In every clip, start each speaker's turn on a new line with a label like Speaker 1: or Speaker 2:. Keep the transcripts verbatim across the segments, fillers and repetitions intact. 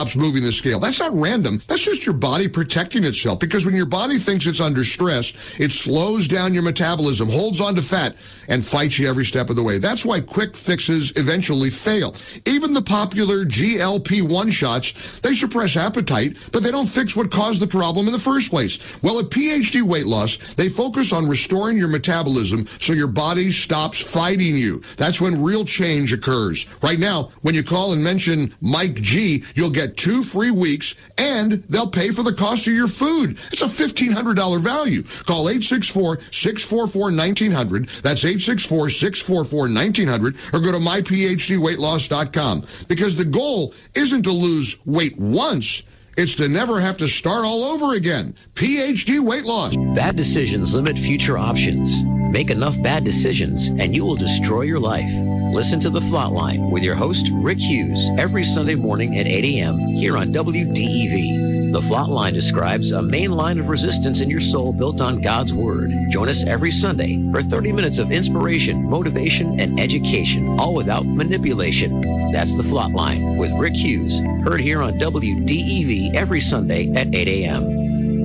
Speaker 1: moving the scale. That's not random. That's just your body protecting itself, because when your body thinks it's under stress, it slows down your metabolism, holds on to fat, and fights you every step of the way. That's why quick fixes eventually fail. Even the popular G L P one shots, they suppress appetite, but they don't fix what caused the problem in the first place. Well, at P H D Weight Loss, they focus on restoring your metabolism so your body stops fighting you. That's when real change occurs. Right now, when you call and mention Mike G, you'll get two free weeks, and they'll pay for the cost of your food. It's a fifteen hundred dollars value. Call eight six four, six four four, one nine zero zero. That's eight six four, six four four, one nine zero zero, or go to my p h d weight loss dot com. Because the goal isn't to lose weight once, it's to never have to start all over again. P H D Weight Loss.
Speaker 2: Bad decisions limit future options. Make enough bad decisions, and you will destroy your life. Listen to The Flatline with your host, Rick Hughes, every Sunday morning at eight a.m. here on W D E V. The Flatline describes a main line of resistance in your soul built on God's Word. Join us every Sunday for thirty minutes of inspiration, motivation, and education, all without manipulation. That's The Flatline with Rick Hughes, heard here on W D E V every Sunday at eight a.m.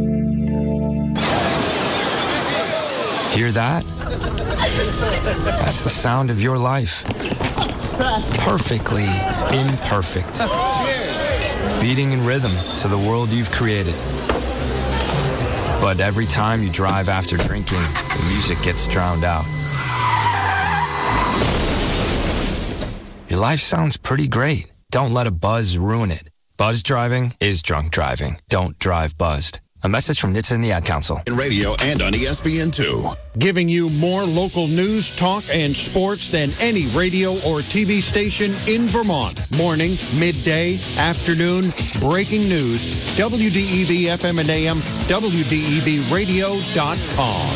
Speaker 3: Hear that? That's the sound of your life. Perfectly imperfect. Beating in rhythm to the world you've created. But every time you drive after drinking, the music gets drowned out. Your life sounds pretty great. Don't let a buzz ruin it. Buzz driving is drunk driving. Don't drive buzzed. A message from N H T S A and the Ad Council.
Speaker 4: In radio and on E S P N two.
Speaker 5: Giving you more local news, talk, and sports than any radio or T V station in Vermont. Morning, midday, afternoon, breaking news. W D E V F M and A M, W D E V radio dot com.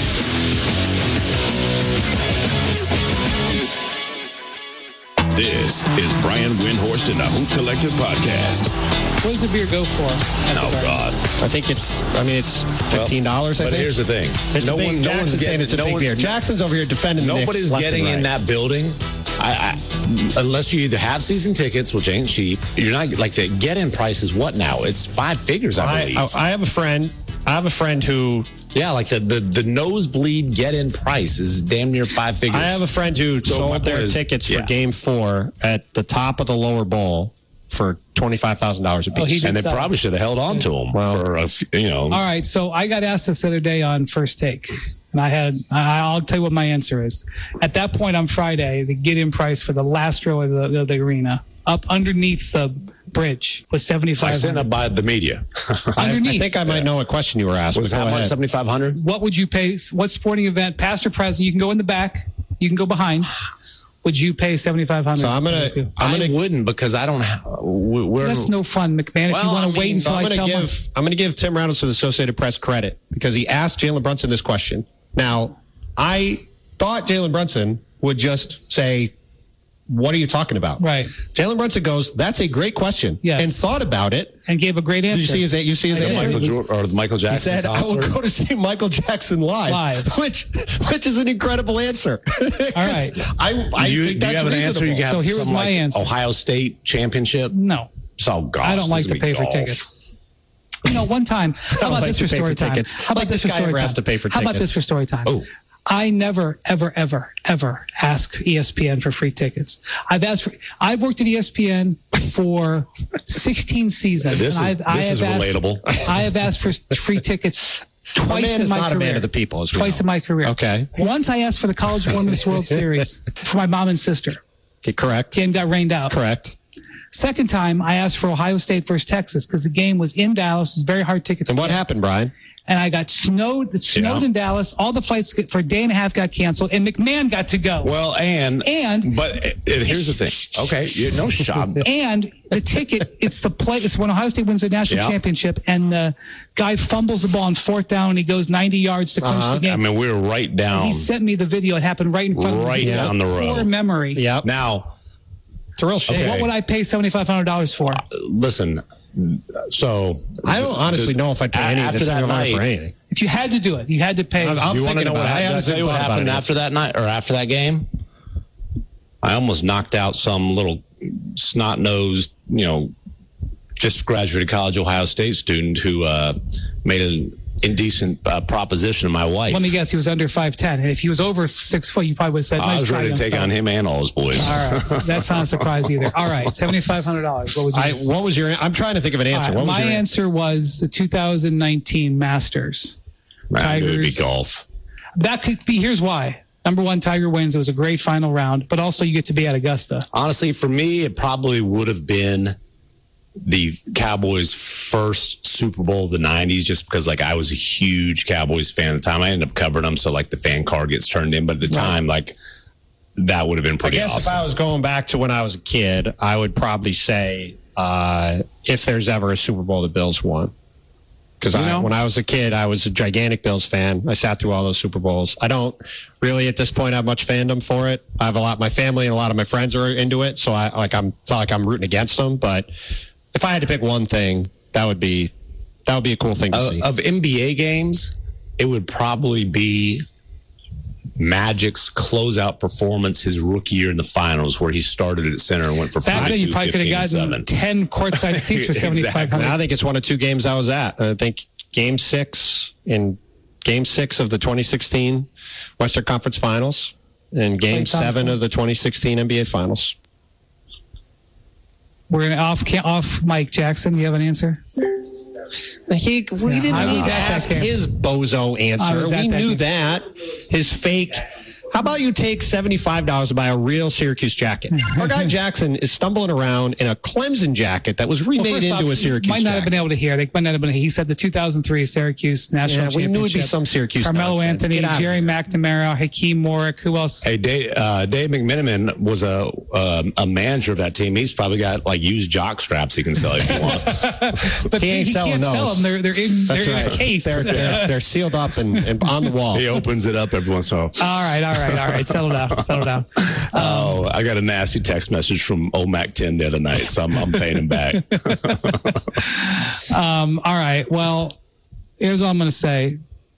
Speaker 4: This is Brian Windhorst and the Hoop Collective Podcast.
Speaker 6: What does a beer go for?
Speaker 7: Oh, God.
Speaker 6: I think it's, I mean, it's fifteen dollars,
Speaker 7: well,
Speaker 6: I
Speaker 7: but
Speaker 6: think.
Speaker 7: here's the thing.
Speaker 6: It's
Speaker 7: no
Speaker 6: a big,
Speaker 7: one, no
Speaker 6: Jackson's
Speaker 7: one's
Speaker 6: saying
Speaker 7: getting,
Speaker 6: it's a
Speaker 7: no
Speaker 6: big
Speaker 7: one,
Speaker 6: beer. Jackson's over here defending the
Speaker 7: Nobody's
Speaker 6: Knicks
Speaker 7: getting
Speaker 6: right.
Speaker 7: in that building. I, I, unless you either have season tickets, which ain't cheap. You're not, like, the get-in price is what now? It's five figures, I believe.
Speaker 6: I, I, I have a friend. I have a friend who...
Speaker 7: Yeah, like the, the, the nosebleed get-in price is damn near five figures.
Speaker 6: I have a friend who
Speaker 7: So my
Speaker 6: sold their
Speaker 7: point is-
Speaker 6: tickets
Speaker 7: yeah.
Speaker 6: for Game Four at the top of the lower bowl for twenty-five thousand dollars a
Speaker 8: Oh, he
Speaker 6: piece.
Speaker 8: did
Speaker 7: and they
Speaker 8: sell.
Speaker 7: probably should have held on to them
Speaker 6: Well-
Speaker 7: for, a f- you know.
Speaker 8: All right, so I got asked this the other day on First Take, and I had, I- I'll tell you what my answer is. At that point on Friday, the get-in price for the last row of the, of the arena, up underneath the bridge, was seventy-five
Speaker 7: I
Speaker 8: hundred
Speaker 7: sent up by the media.
Speaker 8: Underneath.
Speaker 6: I think I might know what question you were asked.
Speaker 7: Was
Speaker 6: but
Speaker 7: how
Speaker 6: go
Speaker 7: much?
Speaker 6: ahead.
Speaker 7: seventy-five hundred?
Speaker 8: What would you pay? What sporting event, past or present? You can go in the back. You can go behind. Would you pay seventy-five hundred?
Speaker 6: So I'm gonna, I'm
Speaker 7: I
Speaker 6: gonna,
Speaker 7: wouldn't because I don't. ha- we- We're,
Speaker 8: That's no fun, McMahon. If
Speaker 7: Well,
Speaker 8: you want
Speaker 7: I
Speaker 8: to wait
Speaker 7: mean,
Speaker 8: until
Speaker 6: so I'm
Speaker 8: I
Speaker 6: gonna
Speaker 8: tell
Speaker 6: give,
Speaker 8: my,
Speaker 6: I'm gonna give Tim Reynolds to the Associated Press credit because he asked Jalen Brunson this question. Now, I thought Jalen Brunson would just say, "What are you talking about?"
Speaker 8: right,
Speaker 6: Jalen Brunson goes, "That's a great question,"
Speaker 8: Yes.
Speaker 6: and thought about it.
Speaker 8: and gave a great answer.
Speaker 6: Did you see his? You see his
Speaker 8: I did.
Speaker 6: answer?
Speaker 7: Michael Jordan, or the Michael
Speaker 6: He
Speaker 7: Jackson
Speaker 6: said, "I will
Speaker 7: concert.
Speaker 6: go to see Michael Jackson live,"
Speaker 8: Live.
Speaker 6: which which is an incredible answer. All
Speaker 8: right.
Speaker 6: I, I
Speaker 7: do you,
Speaker 6: think
Speaker 7: do
Speaker 6: that's
Speaker 7: you have an answer?
Speaker 6: reasonable.
Speaker 7: You have
Speaker 8: So here was
Speaker 7: something
Speaker 8: my
Speaker 7: like
Speaker 8: answer.
Speaker 7: Ohio State championship.
Speaker 8: No,
Speaker 7: So golf.
Speaker 8: I don't like
Speaker 7: This
Speaker 8: to
Speaker 7: is
Speaker 8: pay for
Speaker 7: golf.
Speaker 8: tickets. You know, one time. How
Speaker 6: don't
Speaker 8: about
Speaker 6: like
Speaker 8: this
Speaker 6: to
Speaker 8: for
Speaker 6: pay for
Speaker 8: story time?
Speaker 6: tickets.
Speaker 8: How about
Speaker 6: Like
Speaker 8: this
Speaker 6: this
Speaker 8: for
Speaker 6: guy
Speaker 8: story
Speaker 6: ever
Speaker 8: time?
Speaker 6: has to pay for
Speaker 8: How about
Speaker 6: tickets.
Speaker 8: this for story time?
Speaker 7: Oh.
Speaker 8: I never, ever, ever, ever ask E S P N for free tickets. I've asked for. I've worked at E S P N for sixteen seasons.
Speaker 7: This
Speaker 8: and
Speaker 7: is-
Speaker 8: I've, I
Speaker 7: this is
Speaker 8: have asked,
Speaker 7: relatable.
Speaker 8: I have asked for free tickets
Speaker 6: My
Speaker 8: twice
Speaker 6: man
Speaker 8: in
Speaker 6: is
Speaker 8: my
Speaker 6: not
Speaker 8: career.
Speaker 6: a man of the people. As we
Speaker 8: Twice
Speaker 6: know.
Speaker 8: in my career.
Speaker 6: Okay.
Speaker 8: Once I asked for the College Women's World Series for my mom and sister.
Speaker 6: Okay, correct.
Speaker 8: Team got rained out.
Speaker 6: Correct.
Speaker 8: Second time, I asked for Ohio State versus Texas because the game was in Dallas. It was a very hard ticket to
Speaker 6: And what
Speaker 8: get.
Speaker 6: happened, Brian?
Speaker 8: And I got snowed, snowed
Speaker 7: Yeah.
Speaker 8: in Dallas. All the flights for a day and a half got canceled, and McMahon got to go.
Speaker 7: Well, and
Speaker 8: And-
Speaker 7: but uh, here's the thing. Okay, you, no shot.
Speaker 8: And the ticket, it's the play. It's when Ohio State wins the national
Speaker 7: Yeah.
Speaker 8: championship, and the guy fumbles the ball on fourth down, and he goes ninety yards to clinch
Speaker 6: Uh-huh.
Speaker 8: the
Speaker 7: I
Speaker 8: game.
Speaker 7: mean, we were right down.
Speaker 8: He sent me the video. It happened right in front of me.
Speaker 7: Right down the road.
Speaker 8: Poor memory.
Speaker 6: Yep.
Speaker 7: Now,
Speaker 6: It's a real shame.
Speaker 7: Okay.
Speaker 8: What would I pay seventy-five hundred dollars for?
Speaker 7: listen. So
Speaker 6: I don't honestly know if I'd pay any
Speaker 7: after
Speaker 6: this
Speaker 7: that night.
Speaker 6: for anything.
Speaker 8: If you had to do it, you had to pay.
Speaker 6: I'm- I'm
Speaker 7: you want to
Speaker 6: thinking
Speaker 7: know what
Speaker 6: about it. I
Speaker 7: happened? I'll
Speaker 6: honestly
Speaker 7: tell you what
Speaker 6: thought about
Speaker 7: happened
Speaker 6: it.
Speaker 7: after that night or after that game. I almost knocked out some little snot-nosed, you know, just graduated college Ohio State student who uh, made an indecent uh, proposition to my wife.
Speaker 8: Let me guess, he was under five ten. If he was over six foot, you probably would have said, nice
Speaker 7: I was ready
Speaker 8: try,
Speaker 7: to take
Speaker 8: fella.
Speaker 7: on him and all his boys.
Speaker 8: All right. That's not a surprise either. All right. seventy-five hundred dollars. What would you
Speaker 6: I,
Speaker 8: do?
Speaker 6: what was your, I'm trying to think of an answer.
Speaker 8: Right,
Speaker 6: What was
Speaker 8: my
Speaker 6: your
Speaker 8: answer was the two thousand nineteen Masters.
Speaker 7: Man, it would be
Speaker 8: Tigers.
Speaker 7: golf.
Speaker 8: That could be, here's why. Number one, Tiger wins. It was a great final round, but also you get to be at Augusta.
Speaker 7: Honestly, for me, it probably would have been the Cowboys' first Super Bowl of the nineties, just because like I was a huge Cowboys fan at the time. I ended up covering them, so like the fan card gets turned in. But at the
Speaker 8: Right.
Speaker 7: time, like that would have been pretty
Speaker 6: I guess
Speaker 7: awesome.
Speaker 6: if I was going back to when I was a kid, I would probably say uh, if there's ever a Super Bowl the Bills won. Because
Speaker 7: You know?
Speaker 6: when I was a kid, I was a gigantic Bills fan. I sat through all those Super Bowls. I don't really at this point have much fandom for it. I have a lot. My family and a lot of my friends are into it, so I like I'm. It's not like I'm rooting against them. But if I had to pick one thing, that would be that would be a cool thing to
Speaker 7: Uh,
Speaker 6: see.
Speaker 7: of N B A games, it would probably be Magic's closeout performance his rookie year in the finals, where he started at center and went for
Speaker 8: Back then, you
Speaker 7: forty-two,
Speaker 8: probably could have
Speaker 7: fifteen,
Speaker 8: gotten
Speaker 7: seven.
Speaker 8: ten courtside seats for
Speaker 7: Exactly.
Speaker 8: seventy-five hundred.
Speaker 6: And I think it's one of two games I was at. I think game six in game six of the twenty sixteen Western Conference Finals and game
Speaker 8: Klay Thompson.
Speaker 6: seven of the twenty sixteen N B A Finals.
Speaker 8: We're going to off, off Mike Jackson. You have an answer?
Speaker 6: He, we
Speaker 8: Yeah,
Speaker 6: didn't
Speaker 8: I was
Speaker 6: need to
Speaker 8: at that
Speaker 6: ask
Speaker 8: game.
Speaker 6: his bozo
Speaker 8: I
Speaker 6: answer.
Speaker 8: was at
Speaker 6: We
Speaker 8: that
Speaker 6: knew
Speaker 8: game.
Speaker 6: that. His fake. How about you take seventy-five dollars to buy a real Syracuse jacket? Our guy Jackson is stumbling around in a Clemson jacket that was remade
Speaker 8: Well, first
Speaker 6: into
Speaker 8: off,
Speaker 6: a Syracuse
Speaker 8: might not
Speaker 6: jacket.
Speaker 8: have been able to hear. They might not have been. He said the two thousand three Syracuse National
Speaker 6: Yeah, we
Speaker 8: Championship.
Speaker 6: knew it'd be some Syracuse
Speaker 8: Carmelo
Speaker 6: nonsense.
Speaker 8: Anthony,
Speaker 6: Get out of
Speaker 8: Jerry
Speaker 6: here.
Speaker 8: McNamara, Hakeem Warwick. Who else?
Speaker 7: Hey, Dave, uh, Dave McMenamin was a um, a manager of that team. He's probably got like used jock straps he can sell if you want.
Speaker 8: But
Speaker 6: He ain't selling
Speaker 8: can't sell
Speaker 6: those.
Speaker 8: them. They're they're in,
Speaker 6: That's
Speaker 8: they're in
Speaker 6: right.
Speaker 8: a case.
Speaker 6: They're, they're, they're sealed up and, and on the wall.
Speaker 7: He opens it up every once in a while.
Speaker 8: all right, all right, all right. Settle down, settle down.
Speaker 7: Oh, I got a nasty text message from O Mac ten the other night, so I'm, I'm paying him back.
Speaker 8: Um, all right. Well, here's what I'm going to say.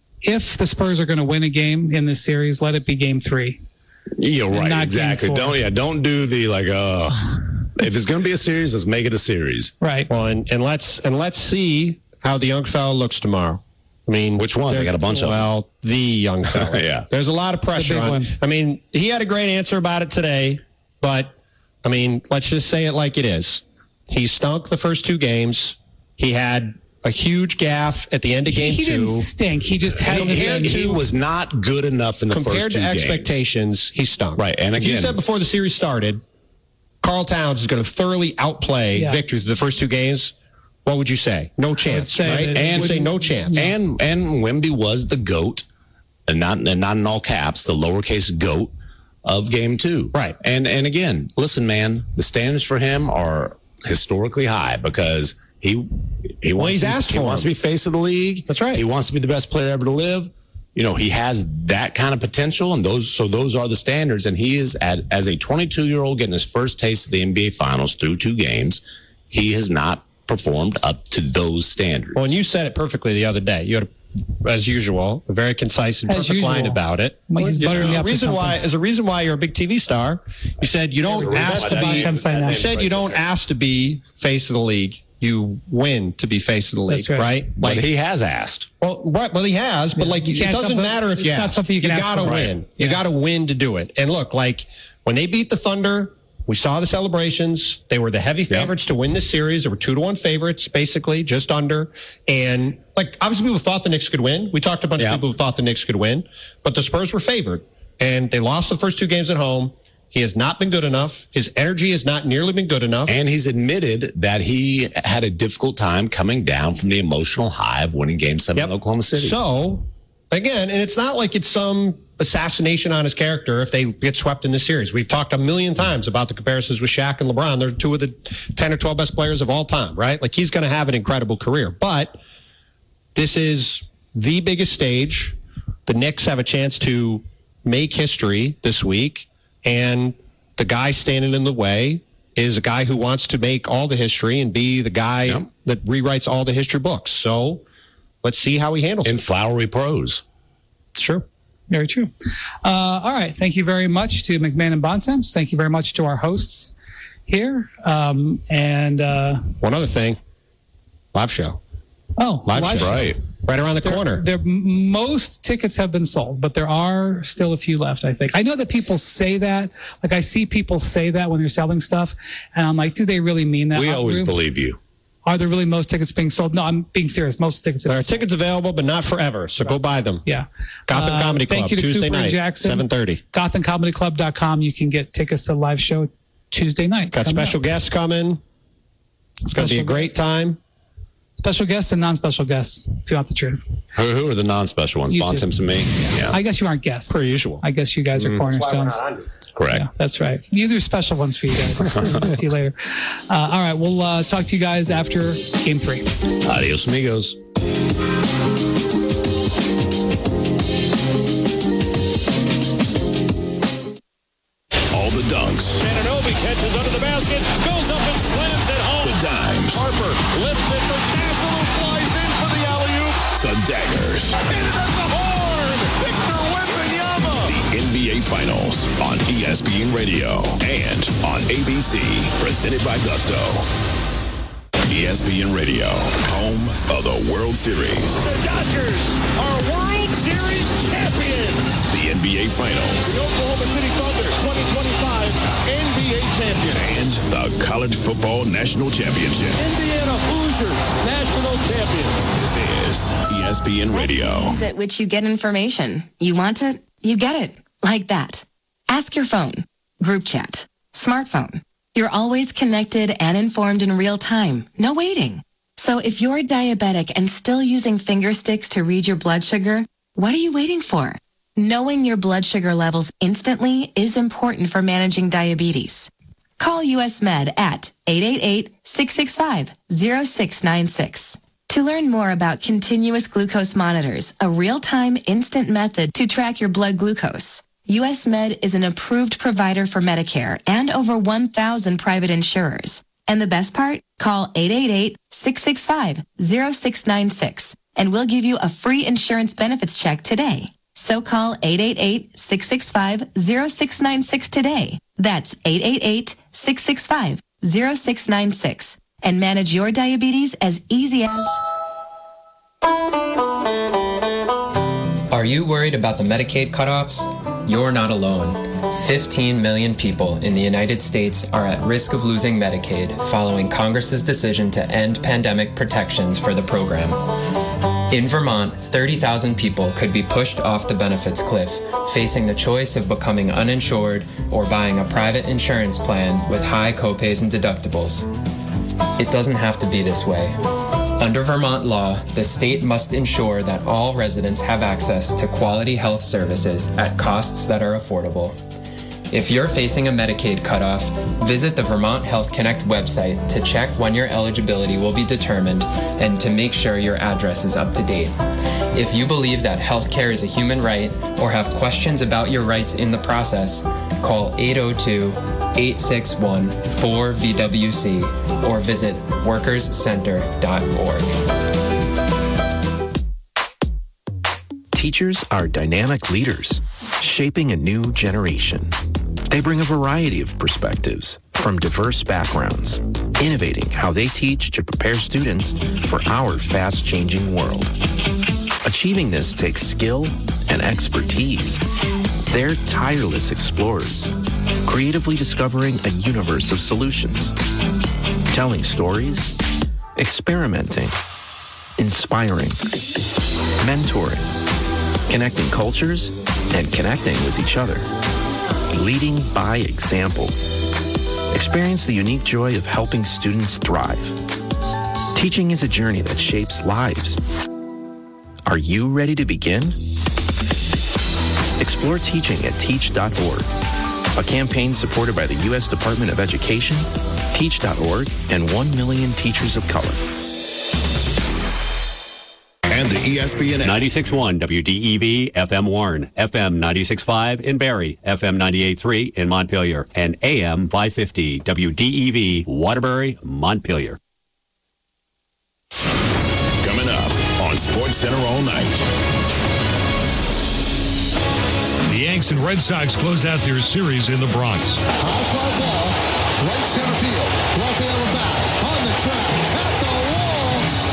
Speaker 8: If the Spurs are going to win a game in this series, let it be game three.
Speaker 7: You're
Speaker 8: And
Speaker 7: right,
Speaker 8: not game
Speaker 7: exactly.
Speaker 8: four.
Speaker 7: Don't yeah, don't do the like. Uh, if it's going to be a series, let's make it a series.
Speaker 8: Right.
Speaker 6: Well, and, and let's and let's see how the young fella looks tomorrow. I mean,
Speaker 7: Which one? They
Speaker 6: there-
Speaker 7: got a bunch of them.
Speaker 6: Well, the young fella.
Speaker 7: Yeah.
Speaker 6: There's a lot of pressure
Speaker 8: big
Speaker 6: on.
Speaker 8: one.
Speaker 6: I mean, he had a great answer about it today, but I mean, let's just say it like it is. He stunk the first two games. He had a huge gaffe at the end of
Speaker 8: He,
Speaker 6: game
Speaker 8: he
Speaker 6: two.
Speaker 8: didn't stink. He just hasn't
Speaker 7: Compared
Speaker 8: been.
Speaker 7: to was not good enough in the
Speaker 6: Compared
Speaker 7: first
Speaker 6: to
Speaker 7: two games.
Speaker 6: expectations, he stunk.
Speaker 7: Right, and
Speaker 6: if you
Speaker 7: again-
Speaker 6: said before the series started, Carl Towns is going to thoroughly outplay
Speaker 8: Yeah.
Speaker 6: Victor through the first two games, what would you say? No chance,
Speaker 8: say
Speaker 6: right?
Speaker 8: that it
Speaker 6: And say
Speaker 8: wouldn't-
Speaker 6: no chance.
Speaker 7: And and Wemby was the GOAT, and not and not in all caps, the lowercase GOAT of game two.
Speaker 6: Right.
Speaker 7: And and again, listen, man, the standards for him are historically high because he he wants
Speaker 6: he's
Speaker 7: to be,
Speaker 6: asked
Speaker 7: he
Speaker 6: for
Speaker 7: wants to
Speaker 6: them.
Speaker 7: be face of the league.
Speaker 6: That's right.
Speaker 7: He wants to be the best player ever to live. You know, he has that kind of potential, and those so those are the standards. And he is at as a twenty-two year old getting his first taste of the N B A Finals through two games. He has not performed up to those standards.
Speaker 6: Well, and you said it perfectly the other day. You had, a, as usual, a very concise and
Speaker 8: As
Speaker 6: perfect
Speaker 8: usual.
Speaker 6: line about it.
Speaker 8: Like he's
Speaker 6: You know,
Speaker 8: buttering me
Speaker 6: there's a
Speaker 8: up for
Speaker 6: reason
Speaker 8: something.
Speaker 6: why, as a reason why you're a big T V star, you said you don't ask to
Speaker 8: about
Speaker 6: be.
Speaker 8: Tim Sinai.
Speaker 6: You said you don't ask to be face of the league. You win to be face of the league,
Speaker 8: That's right.
Speaker 7: but
Speaker 6: Like
Speaker 7: he has asked.
Speaker 6: Well, right. Well, he has, but like
Speaker 8: You
Speaker 6: it
Speaker 8: can't-
Speaker 6: doesn't
Speaker 8: something-
Speaker 6: matter if you
Speaker 8: it's not
Speaker 6: ask.
Speaker 8: something you can ask
Speaker 6: gotta
Speaker 8: for.
Speaker 6: win.
Speaker 8: Right.
Speaker 6: You
Speaker 8: Yeah.
Speaker 6: gotta win to do it. And look, like when they beat the Thunder, we saw the celebrations. They were the heavy favorites to win this series. They were two to one favorites, basically, just under. And like obviously, people thought the Knicks could win. We talked to a bunch
Speaker 7: Yeah.
Speaker 6: of people who thought the Knicks could win, but the Spurs were favored, and they lost the first two games at home. He has not been good enough. His energy has not nearly been good enough.
Speaker 7: And he's admitted that he had a difficult time coming down from the emotional high of winning Game Seven
Speaker 6: Yep.
Speaker 7: in Oklahoma City.
Speaker 6: So, again, and it's not like it's some assassination on his character if they get swept in this series. We've talked a million times about the comparisons with Shaq and LeBron. They're two of the ten or twelve best players of all time, right? Like he's going to have an incredible career. But this is the biggest stage. The Knicks have a chance to make history this week. And the guy standing in the way is a guy who wants to make all the history and be the guy
Speaker 7: Yep.
Speaker 6: that rewrites all the history books. So let's see how he handles
Speaker 7: in
Speaker 6: it.
Speaker 7: flowery prose.
Speaker 6: Sure.
Speaker 8: Very true. Uh, all right. Thank you very much to McMahon and Bontemps. Thank you very much to our hosts here. Um, and uh,
Speaker 6: One other thing, Live show.
Speaker 8: Oh,
Speaker 6: live,
Speaker 8: live
Speaker 6: show.
Speaker 8: show.
Speaker 7: Right.
Speaker 6: Right around the
Speaker 8: There,
Speaker 6: corner.
Speaker 8: there, most tickets have been sold, but there are still a few left, I think. I know that people say that. Like, I see people say that when they're selling stuff, and I'm like, do they really mean that?
Speaker 7: We
Speaker 8: Are
Speaker 7: always
Speaker 8: there-
Speaker 7: believe you.
Speaker 8: Are there really most tickets being sold? No, I'm being serious. Most tickets have
Speaker 6: There are
Speaker 8: been sold.
Speaker 6: tickets available, but not forever. So go buy them.
Speaker 8: Yeah.
Speaker 6: Gotham
Speaker 8: Uh,
Speaker 6: Comedy Club,
Speaker 8: thank you to
Speaker 6: Tuesday
Speaker 8: Cooper and
Speaker 6: night,
Speaker 8: Jackson.
Speaker 6: seven thirty.
Speaker 8: Gotham Comedy Club dot com. You can get tickets to the live show Tuesday nights.
Speaker 6: Got
Speaker 8: coming
Speaker 6: special
Speaker 8: up.
Speaker 6: guests coming. It's going to be a
Speaker 8: Special
Speaker 6: great
Speaker 8: guests.
Speaker 6: time.
Speaker 8: Special guests and non-special guests, if you want the truth.
Speaker 7: Who, who are the non-special ones?
Speaker 8: You
Speaker 7: Bon
Speaker 8: two.
Speaker 7: Simpson, me? Yeah.
Speaker 8: I guess you aren't guests.
Speaker 6: Per usual.
Speaker 8: I guess you guys are cornerstones.
Speaker 7: Correct.
Speaker 8: Yeah, that's right. These are special ones for you guys. See you later. Uh, all right, we'll uh, talk to you guys after game three.
Speaker 7: Adios, amigos.
Speaker 4: All the dunks.
Speaker 9: Ananobi catches under the basket, goes up and slams it home.
Speaker 4: The dimes.
Speaker 9: Harper lifts it for Dazzle, who flies in for the alley-oop.
Speaker 4: The daggers.
Speaker 9: Hit it at the horn. Victor Wembanyama.
Speaker 4: The N B A Finals on E S P N Radio and on A B C. Presented by Gusto. E S P N Radio, home of the World Series.
Speaker 9: The Dodgers are World Series champions.
Speaker 4: The N B A Finals.
Speaker 9: The Oklahoma City Thunder twenty twenty-five N B A champion.
Speaker 4: And the College Football National Championship.
Speaker 9: Indiana Hoosiers national champions.
Speaker 4: This is E S P N Radio.
Speaker 10: That's the ease at which you get information. You want it, you get it. Like that. Ask your phone. Group chat. Smartphone. You're always connected and informed in real time. No waiting. So if you're diabetic and still using finger sticks to read your blood sugar, what are you waiting for? Knowing your blood sugar levels instantly is important for managing diabetes. Call U S Med at eight eight eight, six six five, zero six nine six. To learn more about continuous glucose monitors, a real-time instant method to track your blood glucose, U S Med is an approved provider for Medicare and over one thousand private insurers. And the best part? Call eight eight eight, six six five, zero six nine six and we'll give you a free insurance benefits check today. So call eight eight eight, six six five, zero six nine six today. That's eight eight eight, six six five, zero six nine six and manage your diabetes as easy as...
Speaker 11: Are you worried about the Medicaid cutoffs? You're not alone. fifteen million people in the United States are at risk of losing Medicaid following Congress's decision to end pandemic protections for the program. In Vermont, thirty thousand people could be pushed off the benefits cliff, facing the choice of becoming uninsured or buying a private insurance plan with high copays and deductibles. It doesn't have to be this way. Under Vermont law, the state must ensure that all residents have access to quality health services at costs that are affordable. If you're facing a Medicaid cutoff, visit the Vermont Health Connect website to check when your eligibility will be determined and to make sure your address is up to date. If you believe that healthcare is a human right or have questions about your rights in the process, call eight oh two, eight six one, four V W C or visit workers center dot org.
Speaker 12: Teachers are dynamic leaders, shaping a new generation. They bring a variety of perspectives from diverse backgrounds, innovating how they teach to prepare students for our fast-changing world. Achieving this takes skill and expertise. They're tireless explorers, creatively discovering a universe of solutions, telling stories, experimenting, inspiring, mentoring, connecting cultures, and connecting with each other. Leading by example. Experience the unique joy of helping students thrive. Teaching is a journey that shapes lives. Are you ready to begin? Explore teaching at teach dot org, a campaign supported by the U S Department of Education, teach dot org, and one million teachers of color.
Speaker 4: And the E S P N
Speaker 13: ninety-six point one W D E V F M Warren, F M ninety-six point five in Barrie, F M ninety-eight point three in Montpelier, and A M five fifty W D E V Waterbury, Montpelier.
Speaker 4: Coming up on Sports Center all night.
Speaker 14: The Yanks and Red Sox close out their series in the Bronx.
Speaker 1: High fly ball, right center field. Rafael back on the track at the wall.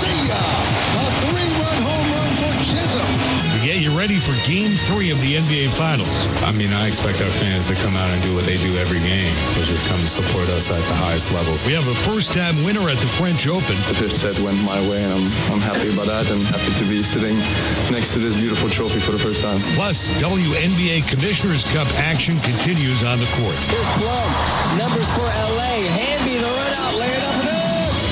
Speaker 14: Game three of the N B A Finals.
Speaker 15: I mean, I expect our fans to come out and do what they do every game, which is come and support us at the highest level.
Speaker 14: We have a first-time winner at the French Open.
Speaker 16: The fifth set went my way, and I'm, I'm happy about that and happy to be sitting next to this beautiful trophy for the first time.
Speaker 14: Plus, W N B A Commissioner's Cup action continues on the court.
Speaker 17: Here's Plum. Numbers for L A. Handy the run out. Lay it up and in.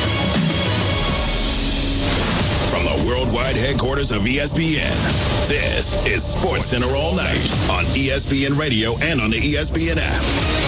Speaker 4: From the worldwide headquarters of E S P N, this is Sports Center All Night on E S P N Radio and on the E S P N app.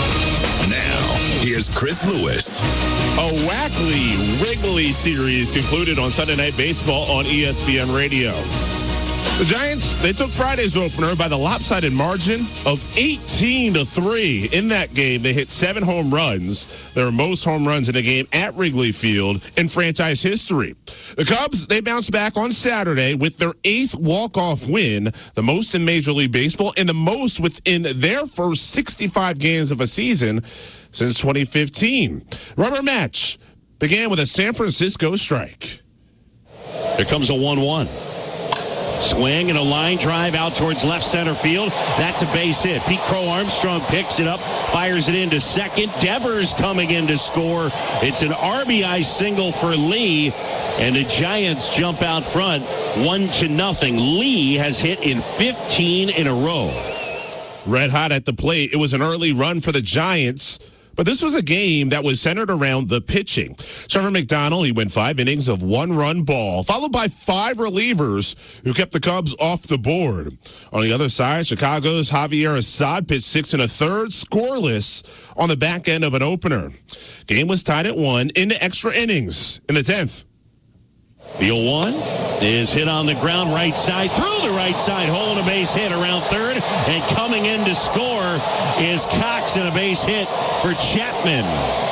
Speaker 4: Now, here's Chris Lewis.
Speaker 18: A Wackley Wrigley series concluded on Sunday Night Baseball on E S P N Radio. The Giants, they took Friday's opener by the lopsided margin of eighteen to three. In that game, they hit seven home runs, their most home runs in a game at Wrigley Field in franchise history. The Cubs, they bounced back on Saturday with their eighth walk-off win, the most in Major League Baseball and the most within their first sixty-five games of a season since twenty fifteen. Rubber match began with a San Francisco strike.
Speaker 19: Here comes a one one. Swing and a line drive out towards left center field. That's a base hit. Pete Crow Armstrong picks it up, fires it into second. Devers coming in to score. It's an R B I single for Lee, and the Giants jump out front one to nothing. Lee has hit in fifteen in a row.
Speaker 18: Red hot at the plate. It was an early run for the Giants. But this was a game that was centered around the pitching. Trevor McDonald, he went five innings of one-run ball, followed by five relievers who kept the Cubs off the board. On the other side, Chicago's Javier Assad pitched six and a third, scoreless on the back end of an opener. Game was tied at one into extra innings in the tenth.
Speaker 19: The oh one is hit on the ground right side, through the right side hole, and a base hit around third. And coming in to score is Cox, and a base hit for Chapman.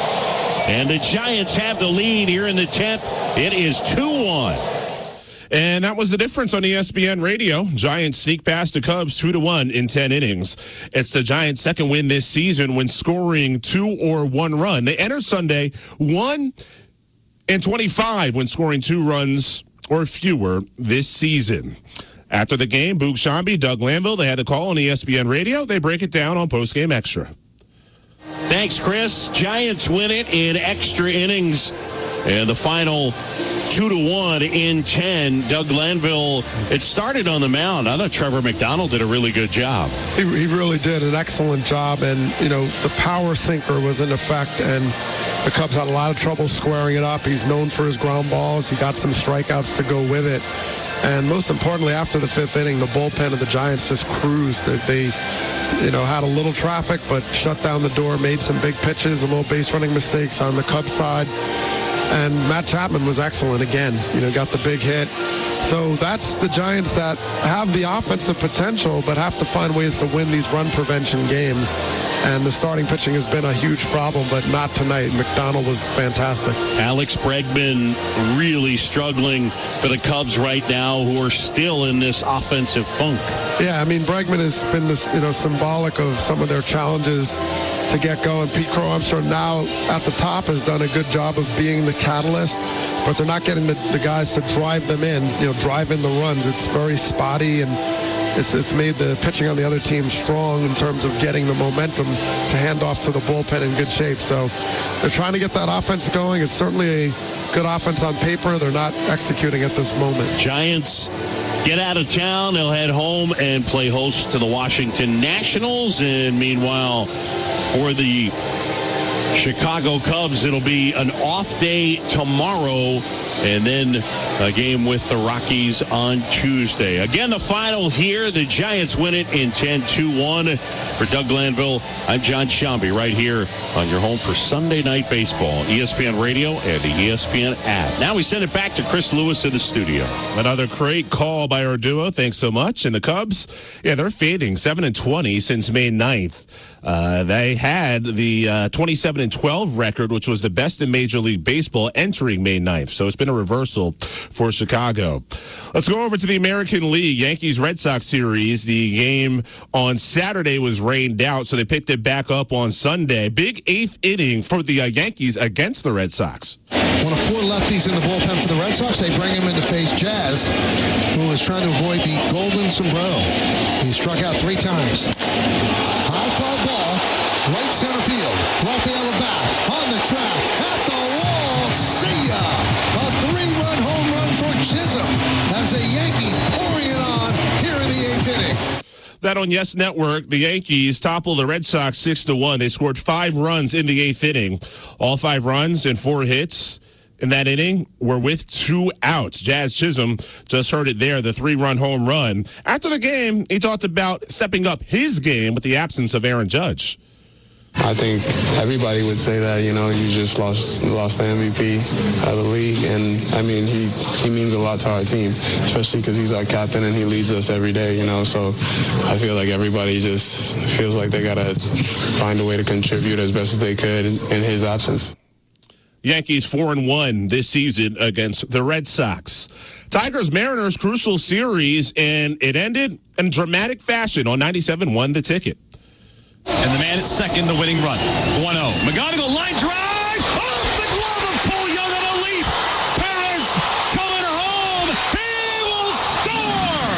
Speaker 19: And the Giants have the lead here in the tenth. It is two one.
Speaker 18: And that was the difference on E S P N Radio. Giants sneak past the Cubs two to one in ten innings. It's the Giants' second win this season when scoring two or one run. They enter Sunday one and twenty-five when scoring two runs or fewer this season. After the game, Boog Sciambi, Doug Lanville, they had the call on E S P N Radio. They break it down on Postgame Extra.
Speaker 19: Thanks, Chris. Giants win it in extra innings. And the final two to one in ten. Doug Lanville, it started on the mound. I thought Trevor McDonald did a really good job.
Speaker 20: He, he really did an excellent job. And, you know, the power sinker was in effect, and the Cubs had a lot of trouble squaring it up. He's known for his ground balls. He got some strikeouts to go with it. And most importantly, after the fifth inning, the bullpen of the Giants just cruised. They, they, you know, had a little traffic, but shut down the door, made some big pitches, a little base running mistakes on the Cubs side. And Matt Chapman was excellent again. You know, got the big hit. So that's the Giants that have the offensive potential, but have to find ways to win these run prevention games. And the starting pitching has been a huge problem, but not tonight. McDonald was fantastic.
Speaker 19: Alex Bregman really struggling for the Cubs right now, who are still in this offensive funk.
Speaker 20: Yeah, I mean, Bregman has been this, you know, symbolic of some of their challenges to get going. Pete Crow Armstrong now at the top has done a good job of being the catalyst, but they're not getting the, the guys to drive them in, you know, drive in the runs. It's very spotty, and it's it's made the pitching on the other team strong in terms of getting the momentum to hand off to the bullpen in good shape. So they're trying to get that offense going. It's certainly a good offense on paper. They're not executing at this moment.
Speaker 19: Giants get out of town. They'll head home and play host to the Washington Nationals. And meanwhile, for the Chicago Cubs, it'll be an off day tomorrow, and then a game with the Rockies on Tuesday. Again, the final here, the Giants win it in ten two one. For Doug Lanville, I'm John Sciambi, right here on your home for Sunday Night Baseball, E S P N Radio and the E S P N app. Now we send it back to Chris Lewis in the studio.
Speaker 18: Another great call by our duo. Thanks so much. And the Cubs, yeah, they're fading seven and twenty since May ninth. Uh, they had the uh, twenty-seven and twelve record, which was the best in Major League Baseball entering May ninth. So it's been a reversal for Chicago. Let's go over to the American League Yankees-Red Sox series. The game on Saturday was rained out, so they picked it back up on Sunday. Big eighth inning for the uh, Yankees against the Red Sox.
Speaker 9: One of four lefties in the bullpen for the Red Sox. They bring him in to face Jazz, who is trying to avoid the golden sombrero. He struck out three times. High fly ball, right center field. Rafael Bat on the track, at the wall. See ya! A three-run home run for Chisholm as the Yankees pouring it on here in the eighth inning.
Speaker 18: That on Yes Network, the Yankees toppled the Red Sox six to one. They scored five runs in the eighth inning. All five runs and four hits in that inning were with two outs. Jazz Chisholm just heard it there, the three-run home run. After the game, he talked about stepping up his game with the absence of Aaron Judge.
Speaker 15: I think everybody would say that, you know, you just lost lost the M V P of the league. And, I mean, he, he means a lot to our team, especially because he's our captain and he leads us every day, you know. So I feel like everybody just feels like they got to find a way to contribute as best as they could in, in his absence.
Speaker 18: Yankees four and one this season against the Red Sox. Tigers-Mariners crucial series, and it ended in dramatic fashion on ninety-seven one The Ticket.
Speaker 21: And the man at second, the winning run. one oh. McGonigal line drive. Off the glove of Cole Young on a leap. Perez coming home. He will score.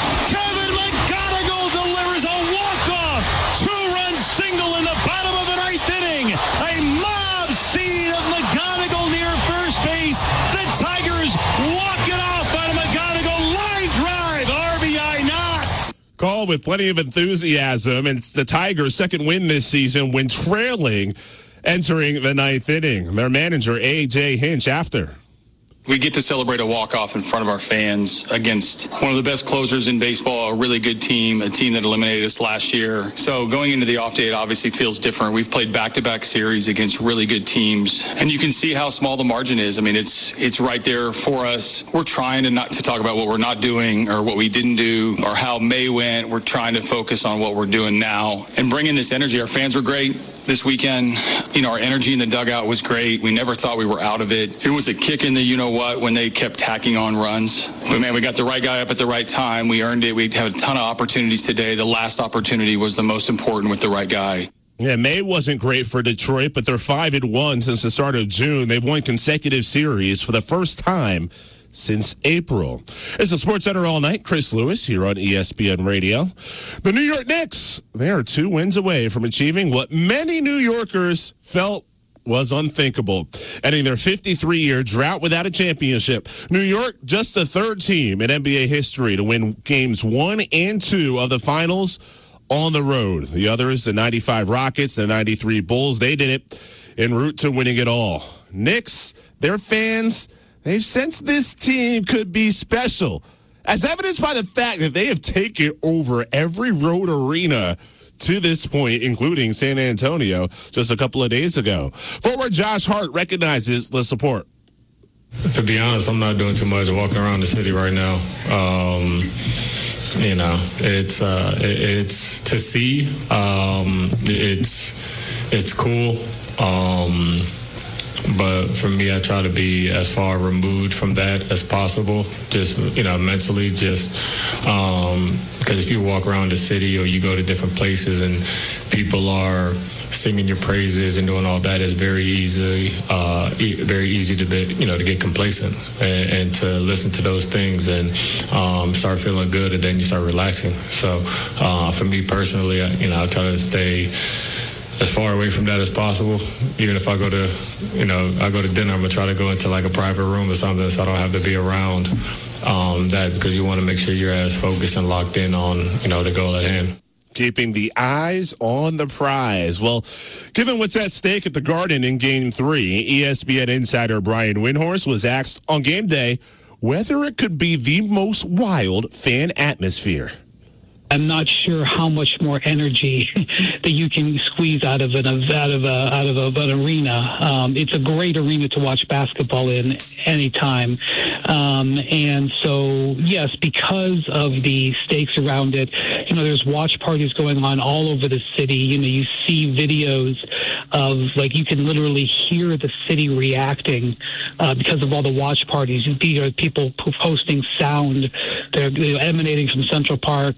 Speaker 21: Kevin McGonigal delivers a walk-off. Two-run single in the bottom of the ninth inning. A mob scene of McGonigal near first base. The Tigers walk it off on a McGonigal line drive. R B I knock.
Speaker 18: Call with plenty of enthusiasm, and it's the Tigers' second win this season when trailing entering the ninth inning. Their manager, A J Hinch, after.
Speaker 22: We get to celebrate a walk-off in front of our fans against one of the best closers in baseball, a really good team, a team that eliminated us last year. So going into the off day, it obviously feels different. We've played back-to-back series against really good teams, and you can see how small the margin is. I mean, it's it's right there for us. We're trying to not to talk about what we're not doing or what we didn't do or how May went. We're trying to focus on what we're doing now and bringing this energy. Our fans were great this weekend. You know, our energy in the dugout was great. We never thought we were out of it. It was a kick in the you-know-what when they kept tacking on runs. But, man, we got the right guy up at the right time. We earned it. We had a ton of opportunities today. The last opportunity was the most important with the right guy.
Speaker 18: Yeah, May wasn't great for Detroit, but they're five and one since the start of June. They've won consecutive series for the first time since April. It's the Sports Center all night. Chris Lewis here on E S P N Radio. The New York Knicks, they are two wins away from achieving what many New Yorkers felt was unthinkable, ending their fifty-three-year drought without a championship. New York, just the third team in N B A history to win games one and two of the finals on the road. The others, the ninety-five Rockets, the ninety-three Bulls, they did it en route to winning it all. Knicks, their fans, they've sensed this team could be special, as evidenced by the fact that they have taken over every road arena to this point, including San Antonio just a couple of days ago. Forward Josh Hart recognizes the support.
Speaker 15: To be honest, I'm not doing too much walking around the city right now. Um, you know, it's uh, it's to see. Um, it's it's cool. Um, But for me, I try to be as far removed from that as possible, just, you know, mentally, just um, because if you walk around the city or you go to different places and people are singing your praises and doing all that, it's very easy, uh, e- very easy to be, you know, to get complacent and, and to listen to those things and um, start feeling good, and then you start relaxing. So uh, for me personally, I, you know, I try to stay as far away from that as possible. Even if I go to, you know, I go to dinner, I'm gonna try to go into like a private room or something so I don't have to be around um, that, because you want to make sure you're as focused and locked in on, you know, the goal at hand.
Speaker 18: Keeping the eyes on the prize. Well, given what's at stake at the Garden in Game three, E S P N insider Brian Windhorst was asked on game day whether it could be the most wild fan atmosphere.
Speaker 8: I'm not sure how much more energy that you can squeeze out of an out of a, out of a, an arena. Um, it's a great arena to watch basketball in anytime, um, and so yes, because of the stakes around it, you know, there's watch parties going on all over the city. You know, you see videos of, like, you can literally hear the city reacting uh, because of all the watch parties. You see people posting sound, they're, you know, emanating from Central Park and other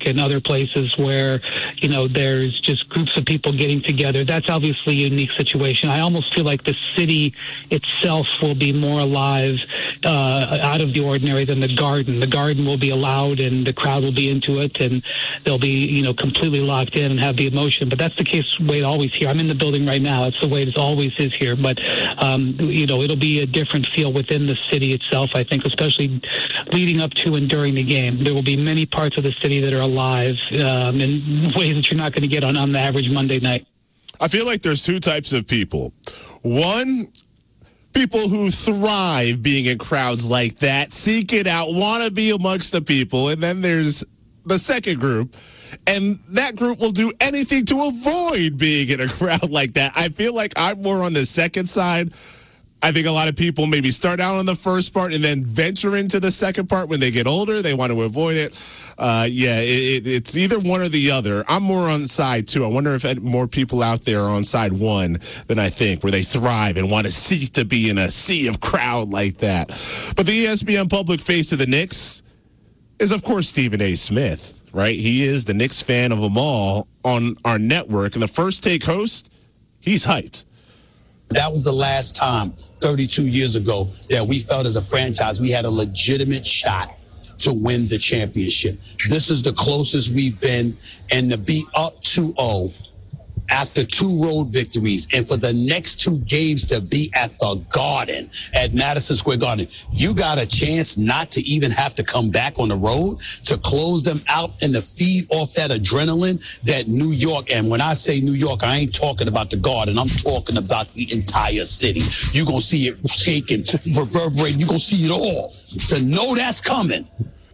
Speaker 8: places where, you know, there's just groups of people getting together. That's obviously a unique situation. I almost feel like the city itself will be more alive, uh, out of the ordinary than the Garden. The Garden will be allowed and the crowd will be into it and they'll be, you know, completely locked in and have the emotion. But that's the case way it always here. I'm in the building right now. It's the way it always is here. But, um, you know, it'll be a different feel within the city itself, I think, especially leading up to and during the game. There will be many parts of the city that are alive um, in ways that you're not going to get on, on the average Monday night.
Speaker 18: I feel like there's two types of people. One, people who thrive being in crowds like that, seek it out, want to be amongst the people. And then there's the second group, and that group will do anything to avoid being in a crowd like that. I feel like I'm more on the second side. I think a lot of people maybe start out on the first part and then venture into the second part when they get older. They want to avoid it. Uh, yeah, it, it, it's either one or the other. I'm more on side two. I wonder if more people out there are on side one than I think, where they thrive and want to seek to be in a sea of crowd like that. But the E S P N public face of the Knicks is, of course, Stephen A. Smith, right? He is the Knicks fan of them all on our network. And the First Take host, he's hyped.
Speaker 2: That was the last time, thirty-two years ago, that we felt as a franchise we had a legitimate shot to win the championship. This is the closest we've been, and to be up two oh after two road victories, and for the next two games to be at the Garden, at Madison Square Garden, you got a chance not to even have to come back on the road to close them out and to feed off that adrenaline that New York, and when I say New York, I ain't talking about the Garden, I'm talking about the entire city. You're going to see it shaking, reverberating, you're going to see it all. To know that's coming,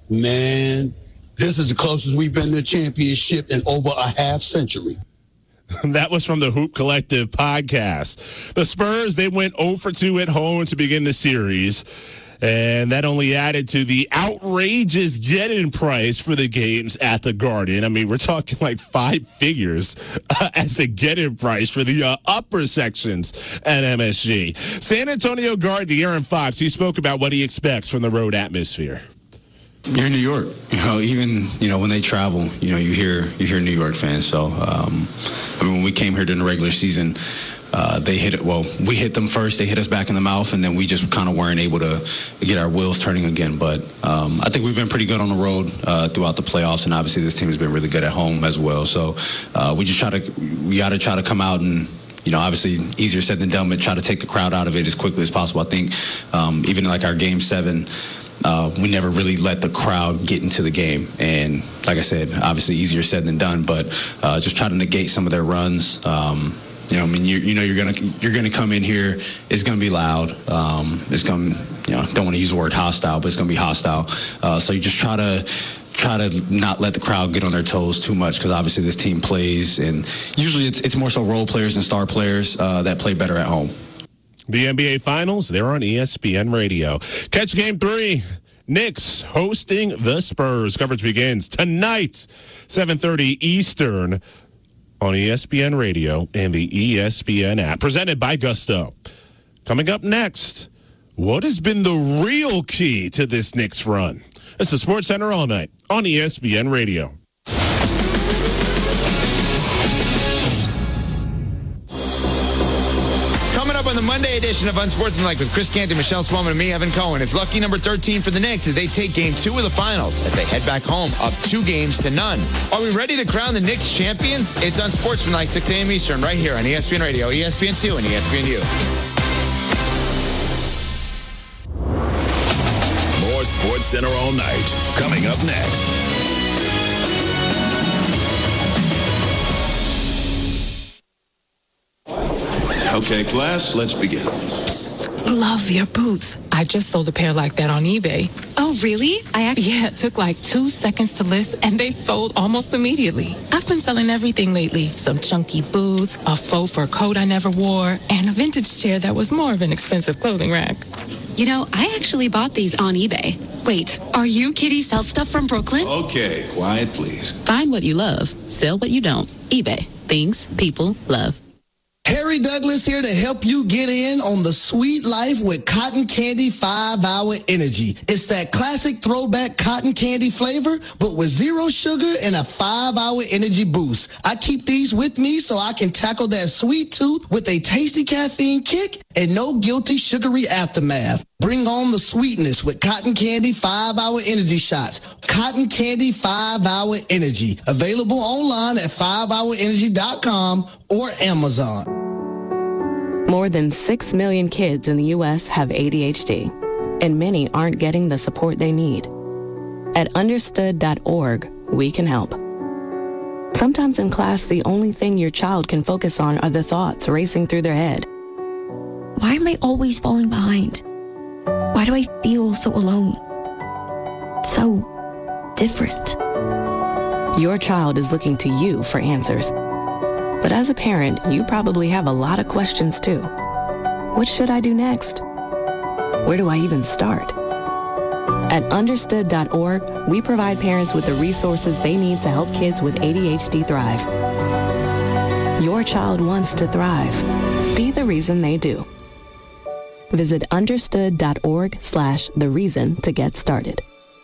Speaker 2: man, this is the closest we've been to a championship in over a half century.
Speaker 18: That was from the Hoop Collective podcast. The Spurs, they went oh for two at home to begin the series, and that only added to the outrageous get-in price for the games at the Garden. I mean, we're talking like five figures uh, as the get-in price for the uh, upper sections at M S G. San Antonio guard De'Aaron Fox, he spoke about what he expects from the road atmosphere.
Speaker 3: You're in New York, you know, even, you know, when they travel, you know, you hear, you hear New York fans. So, um, I mean, when we came here during the regular season, uh, they hit it. Well, we hit them first. They hit us back in the mouth, and then we just kind of weren't able to get our wheels turning again. But um, I think we've been pretty good on the road uh, throughout the playoffs, and obviously this team has been really good at home as well. So uh, we just try to, we got to try to come out and, you know, obviously easier said than done, but try to take the crowd out of it as quickly as possible. I think um, even like our game seven, Uh, we never really let the crowd get into the game. And like I said, obviously easier said than done, but uh, just try to negate some of their runs. Um, you know, I mean, you, you know, you're going to you're gonna come in here. It's going to be loud. Um, it's going to, you know, don't want to use the word hostile, but it's going to be hostile. Uh, so you just try to try to not let the crowd get on their toes too much, because obviously this team plays, and usually it's, it's more so role players and star players uh, that play better at home.
Speaker 18: The N B A Finals, they're on E S P N Radio. Catch Game three. Knicks hosting the Spurs. Coverage begins tonight, seven thirty Eastern, on E S P N Radio and the E S P N app. Presented by Gusto. Coming up next, what has been the real key to this Knicks run? It's the Sports Center all night on E S P N Radio.
Speaker 23: On the Monday edition of Unsportsmanlike with Chris Canty, Michelle Swellman, and me, Evan Cohen. It's lucky number thirteen for the Knicks as they take game two of the finals as they head back home up two games to none. Are we ready to crown the Knicks champions? It's Unsportsmanlike, six a.m. Eastern, right here on E S P N Radio, E S P N two, and E S P N U.
Speaker 4: More Sports Center all night. Coming up next.
Speaker 24: Okay, class, let's begin.
Speaker 25: Psst, love your boots. I just sold a pair like that on eBay.
Speaker 26: Oh, really? I actually...
Speaker 25: Yeah, it took like two seconds to list, and they sold almost immediately. I've been selling everything lately. Some chunky boots, a faux fur coat I never wore, and a vintage chair that was more of an expensive clothing rack.
Speaker 26: You know, I actually bought these on eBay. Wait, are you Kitty Sell Stuff from Brooklyn?
Speaker 24: Okay, quiet, please.
Speaker 25: Find what you love. Sell what you don't. eBay. Things people love.
Speaker 5: Harry Douglas here to help you get in on the sweet life with Cotton Candy five hour Energy. It's that classic throwback cotton candy flavor, but with zero sugar and a five hour energy boost. I keep these with me so I can tackle that sweet tooth with a tasty caffeine kick and no guilty sugary aftermath. Bring on the sweetness with Cotton Candy five hour Energy shots. Cotton Candy five hour Energy. Available online at five hour energy dot com or Amazon.
Speaker 6: More than six million kids in the U S have A D H D, and many aren't getting the support they need. At understood dot org, we can help. Sometimes in class, the only thing your child can focus on are the thoughts racing through their head.
Speaker 7: Why am I always falling behind? Why do I feel so alone? So different.
Speaker 6: Your child is looking to you for answers. But as a parent, you probably have a lot of questions too. What should I do next? Where do I even start? At understood dot org, we provide parents with the resources they need to help kids with A D H D thrive. Your child wants to thrive. Be the reason they do. Visit understood dot org slash the reason to get started.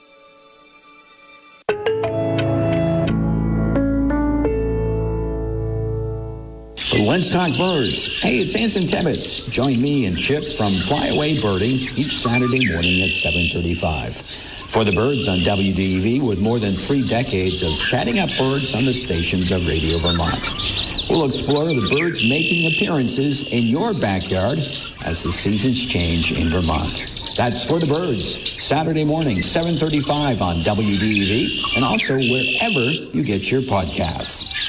Speaker 10: Let's talk birds. Hey, it's Anson Tebbets. Join me and Chip from Flyaway Birding each Saturday morning at seven thirty-five. For the birds on W D E V, with more than three decades of chatting up birds on the stations of Radio Vermont. We'll explore the birds making appearances in your backyard as the seasons change in Vermont. That's For the Birds, Saturday morning, seven thirty-five on W D E V, and also wherever you get your podcasts.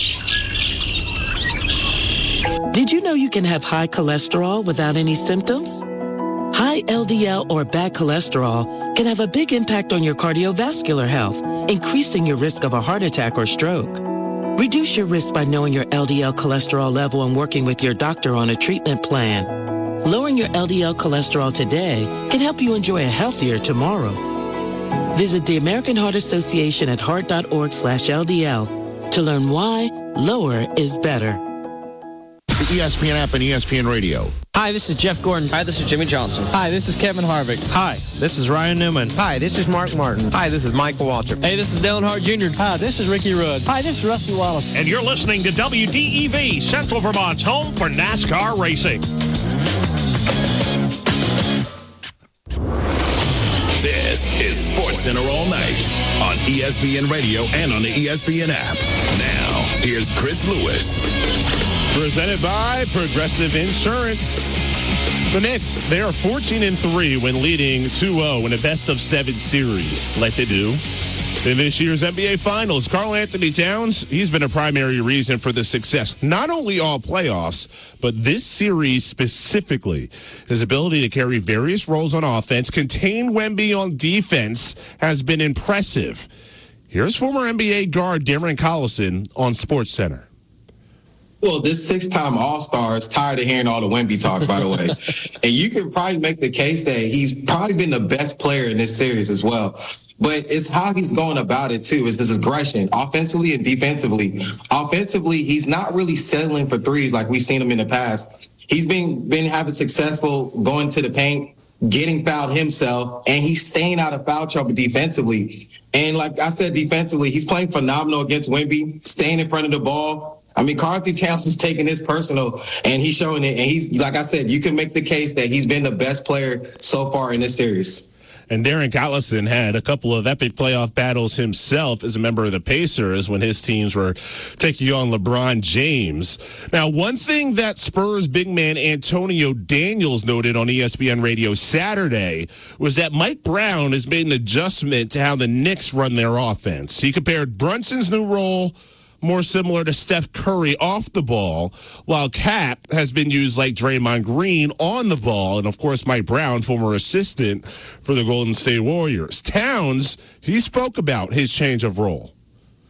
Speaker 11: Did you know you can have high cholesterol without any symptoms? High L D L or bad cholesterol can have a big impact on your cardiovascular health, increasing your risk of a heart attack or stroke. Reduce your risk by knowing your L D L cholesterol level and working with your doctor on a treatment plan. Lowering your L D L cholesterol today can help you enjoy a healthier tomorrow. Visit the American Heart Association at heart dot org slash L D L to learn why lower is better.
Speaker 12: The E S P N app and E S P N Radio.
Speaker 27: Hi, this is Jeff Gordon.
Speaker 28: Hi, this is Jimmy Johnson.
Speaker 27: Hi, this is Kevin Harvick.
Speaker 28: Hi, this is Ryan Newman. Hi, this is Mark Martin. Hi, this is Michael Waltrip.
Speaker 27: Hey, this is Dale Earnhardt Junior
Speaker 28: Hi, this is Ricky Rudd.
Speaker 27: Hi, this is Rusty Wallace.
Speaker 14: And you're listening to W D E V, Central Vermont's home for NASCAR racing.
Speaker 4: This is Sports Center all night on E S P N Radio and on the E S P N app. Now, here's Chris Lewis.
Speaker 18: Presented by Progressive Insurance. The Knicks, they are fourteen and three when leading two oh in a best-of-seven series, like they do in this year's N B A Finals. Karl Anthony Towns, he's been a primary reason for the success, not only all playoffs, but this series specifically. His ability to carry various roles on offense, contain Wemby on defense, has been impressive. Here's former N B A guard Darren Collison on SportsCenter.
Speaker 29: Well, this six-time All-Star is tired of hearing all the Wemby talk, by the way. And you can probably make the case that he's probably been the best player in this series as well. But it's how he's going about it, too. It's this aggression, offensively and defensively. Offensively, he's not really settling for threes like we've seen him in the past. He's been, been having successful going to the paint, getting fouled himself, and he's staying out of foul trouble defensively. And like I said, defensively, he's playing phenomenal against Wemby, staying in front of the ball. I mean, Karl-Anthony Towns is taking this personal, and he's showing it. And he's, like I said, you can make the case that he's been the best player so far in this series.
Speaker 18: And Darren Collison had a couple of epic playoff battles himself as a member of the Pacers when his teams were taking on LeBron James. Now, one thing that Spurs big man Antonio Daniels noted on E S P N Radio Saturday was that Mike Brown has made an adjustment to how the Knicks run their offense. He compared Brunson's new role more similar to Steph Curry off the ball, while Cap has been used like Draymond Green on the ball, and of course Mike Brown, former assistant for the Golden State Warriors. Towns, he spoke about his change of role.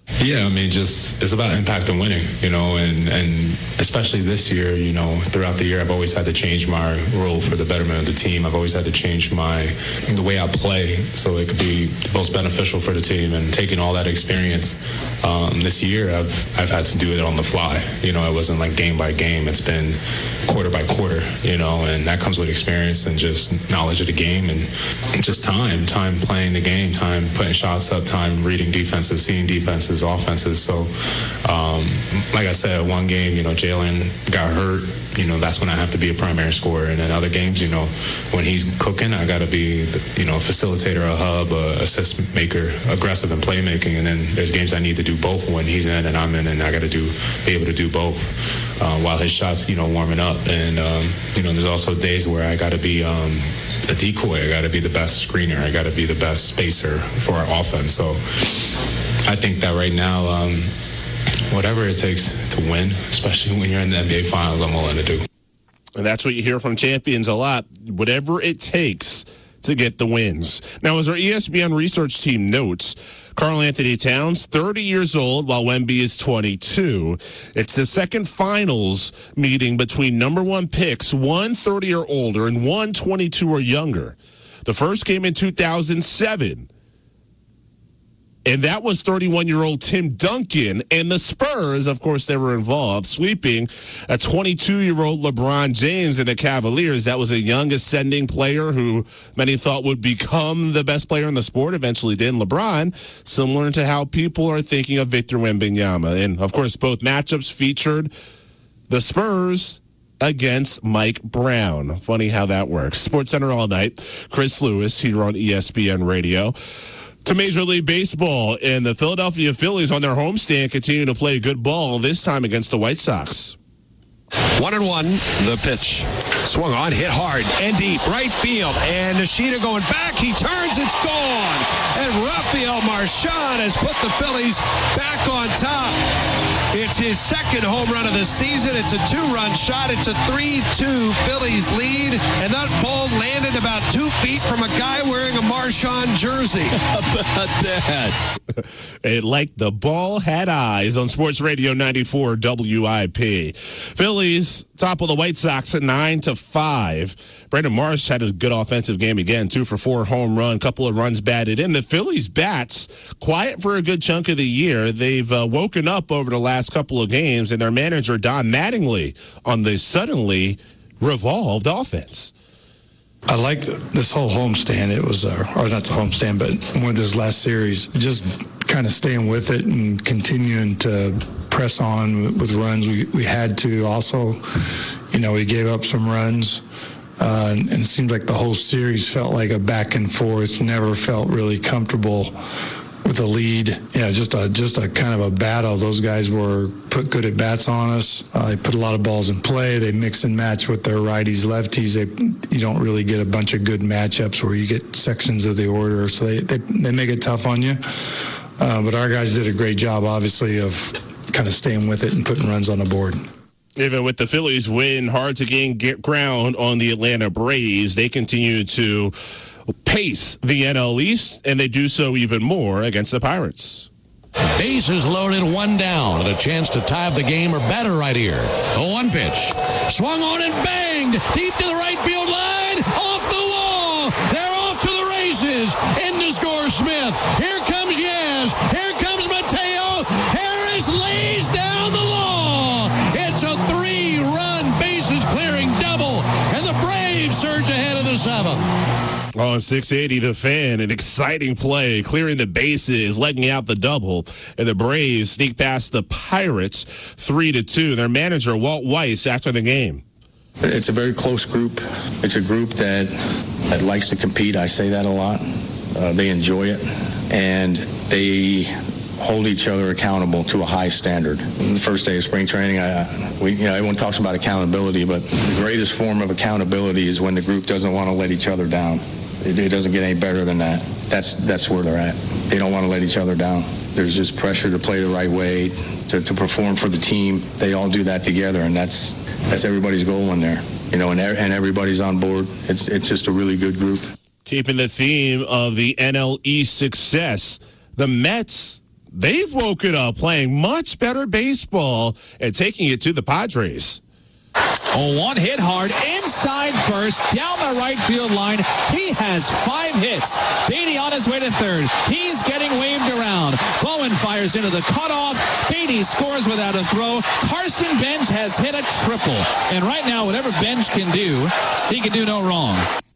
Speaker 15: Yeah, I mean, just it's about impact and winning, you know, and, and especially this year, you know, throughout the year, I've always had to change my role for the betterment of the team. I've always had to change my the way I play so it could be most beneficial for the team. And taking all that experience um, this year, I've I've had to do it on the fly. You know, it wasn't like game by game. It's been quarter by quarter, you know, and that comes with experience and just knowledge of the game and just time, time playing the game, time putting shots up, time reading defenses, seeing defenses, offenses. So, um, like I said, one game, you know, Jalen got hurt. You know, that's when I have to be a primary scorer. And in other games, you know, when he's cooking, I got to be, you know, a facilitator, a hub, a assist maker, aggressive in playmaking. And then there's games I need to do both when he's in and I'm in, and I got to do be able to do both uh, while his shots, you know, warming up. And um, you know, there's also days where I got to be um, a decoy. I got to be the best screener. I got to be the best spacer for our offense. So I think that right now, um, whatever it takes to win, especially when you're in the N B A Finals, I'm willing to do.
Speaker 18: And that's what you hear from champions a lot. Whatever it takes to get the wins. Now, as our E S P N research team notes, Karl-Anthony Towns, thirty years old, while Wemby is twenty-two. It's the second finals meeting between number one picks, one thirty or older and one twenty-two or younger. The first came in two thousand seven. And that was thirty-one-year-old Tim Duncan. And the Spurs, of course, they were involved, sweeping a twenty-two-year-old LeBron James and the Cavaliers. That was a young ascending player who many thought would become the best player in the sport, eventually did. LeBron, similar to how people are thinking of Victor Wembanyama. And, of course, both matchups featured the Spurs against Mike Brown. Funny how that works. SportsCenter all night. Chris Lewis here on E S P N Radio. To Major League Baseball, and the Philadelphia Phillies on their homestand continue to play good ball, this time against the White Sox.
Speaker 1: One and one, the pitch. Swung on, hit hard and deep, right field. And Nishida going back, he turns, it's gone. And Rafael Marchand has put the Phillies back on top. It's his second home run of the season. It's a two-run shot. It's a three two Phillies lead. And that ball landed about two feet from a guy wearing a Marchand jersey.
Speaker 18: How about that? It like the ball had eyes on Sports Radio ninety-four W I P. Phillies top of the White Sox at nine to five. Brandon Marsh had a good offensive game again, two for four home run, couple of runs batted in. The Phillies bats quiet for a good chunk of the year. They've uh, woken up over the last couple of games, and their manager Don Mattingly on the suddenly revolved offense.
Speaker 9: I like this whole homestand. It was, uh, or not the homestand, but more this last series, just kind of staying with it and continuing to press on with runs. We, we had to also, you know, we gave up some runs. Uh, and, and it seemed like the whole series felt like a back and forth, never felt really comfortable with a lead. Yeah, just a just a kind of a battle. Those guys were put good at bats on us. Uh, they put a lot of balls in play. They mix and match with their righties, lefties. They, you don't really get a bunch of good matchups where you get sections of the order. So they, they, they make it tough on you. Uh, but our guys did a great job, obviously, of kind of staying with it and putting runs on the board.
Speaker 18: Even with the Phillies win hard to gain ground on the Atlanta Braves, they continue to pace the N L East, and they do so even more against the Pirates.
Speaker 13: Bases loaded, one down, with a chance to tie up the game or better right here. A one pitch. Swung on and banged deep to the right field line. Off the wall. They're off to the races. In to score Smith. Here comes Yaz. Here comes Mateo. Harris lays down the law. It's a three-run bases clearing double, and the Braves surge ahead of the seventh.
Speaker 18: On six eighty, The Fan, an exciting play, clearing the bases, legging out the double, and the Braves sneak past the Pirates three to two. Their manager, Walt Weiss, after the game.
Speaker 3: It's a very close group. It's a group that, that likes to compete. I say that a lot. Uh, they enjoy it, and they hold each other accountable to a high standard. The first day of spring training, I, we, you know, everyone talks about accountability, but the greatest form of accountability is when the group doesn't want to let each other down. It, it doesn't get any better than that. That's that's where they're at. They don't want to let each other down. There's just pressure to play the right way, to, to perform for the team. They all do that together, and that's that's everybody's goal in there. You know, and and everybody's on board. It's it's just a really good group.
Speaker 18: Keeping the theme of the N L East success, the Mets they've woken up playing much better baseball and taking it to the Padres.
Speaker 13: Oh, one hit hard inside first, down the right field line. He has five hits. Beatty on his way to third. He's getting waved around. Bowen fires into the cutoff. Beatty scores without a throw. Carson Bench has hit a triple. And right now, whatever Bench can do, he can do no wrong.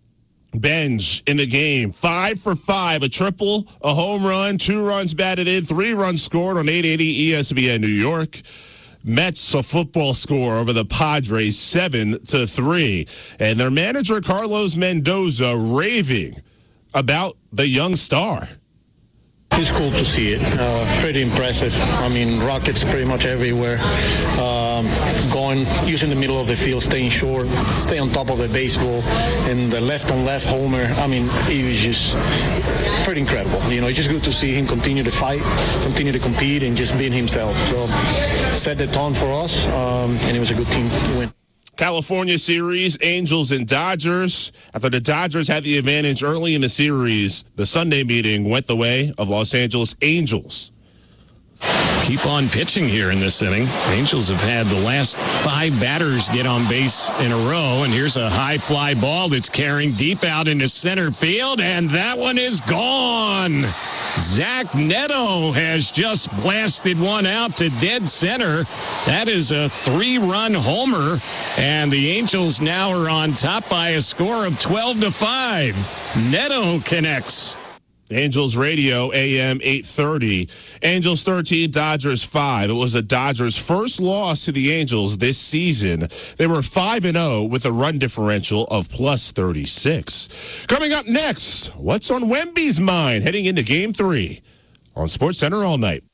Speaker 18: Bench in the game, five for five, a triple, a home run, two runs batted in, three runs scored on eight eighty E S P N New York. Mets a football score over the Padres, seven to three, and their manager Carlos Mendoza raving about the young star.
Speaker 2: It's cool to see it. Uh, pretty impressive. I mean, rockets pretty much everywhere. Um, going, using the middle of the field, staying short, stay on top of the baseball, and the left-on-left homer. I mean, it was just pretty incredible. You know, it's just good to see him continue to fight, continue to compete, and just being himself. So, set the tone for us, um, and it was a good team to win.
Speaker 18: California series, Angels and Dodgers. After the Dodgers had the advantage early in the series, the Sunday meeting went the way of Los Angeles Angels.
Speaker 8: Keep on pitching here in this inning. Angels have had the last five batters get on base in a row, and here's a high fly ball that's carrying deep out into center field, and that one is gone. Zach Neto has just blasted one out to dead center. That is a three-run homer, and the Angels now are on top by a score of twelve to five. Neto connects.
Speaker 18: Angels radio, A M eight thirty. Angels thirteen, Dodgers five. It was the Dodgers' first loss to the Angels this season. They were five and oh with a run differential of plus thirty-six. Coming up next, what's on Wemby's mind heading into Game three on SportsCenter All Night.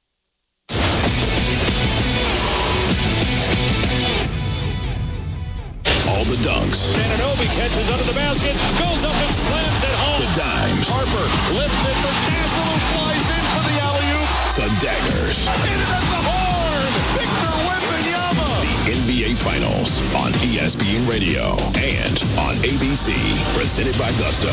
Speaker 4: All the dunks.
Speaker 14: Ananobi catches under the basket, goes up and slams it home.
Speaker 4: The dimes.
Speaker 14: Harper lifts it for Dazzle, who flies in for the alley-oop.
Speaker 4: The daggers.
Speaker 14: Hit it at the horn. Victor Wembanyama.
Speaker 4: The N B A Finals on E S P N Radio and on A B C. Presented by Gusto.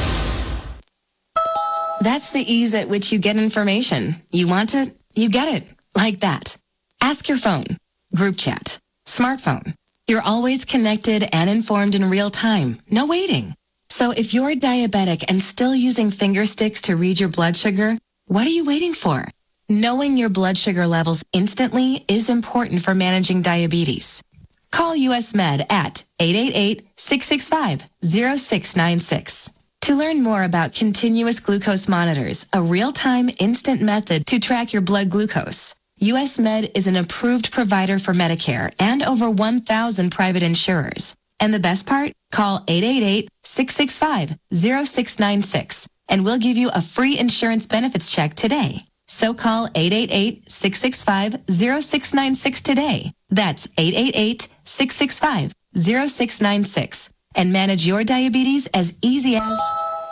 Speaker 6: That's the ease at which you get information. You want it, you get it. Like that. Ask your phone. Group chat. Smartphone. You're always connected and informed in real time. No waiting. So if you're diabetic and still using finger sticks to read your blood sugar, what are you waiting for? Knowing your blood sugar levels instantly is important for managing diabetes. Call U S Med at eight eight eight, six six five, zero six nine six. To learn more about continuous glucose monitors, a real-time instant method to track your blood glucose, U S Med is an approved provider for Medicare and over one thousand private insurers. And the best part? Call eight eight eight, six six five, zero six nine six and we'll give you a free insurance benefits check today. So call eight eight eight, six six five, zero six nine six today. That's eight eight eight, six six five, zero six nine six and manage your diabetes as easy as...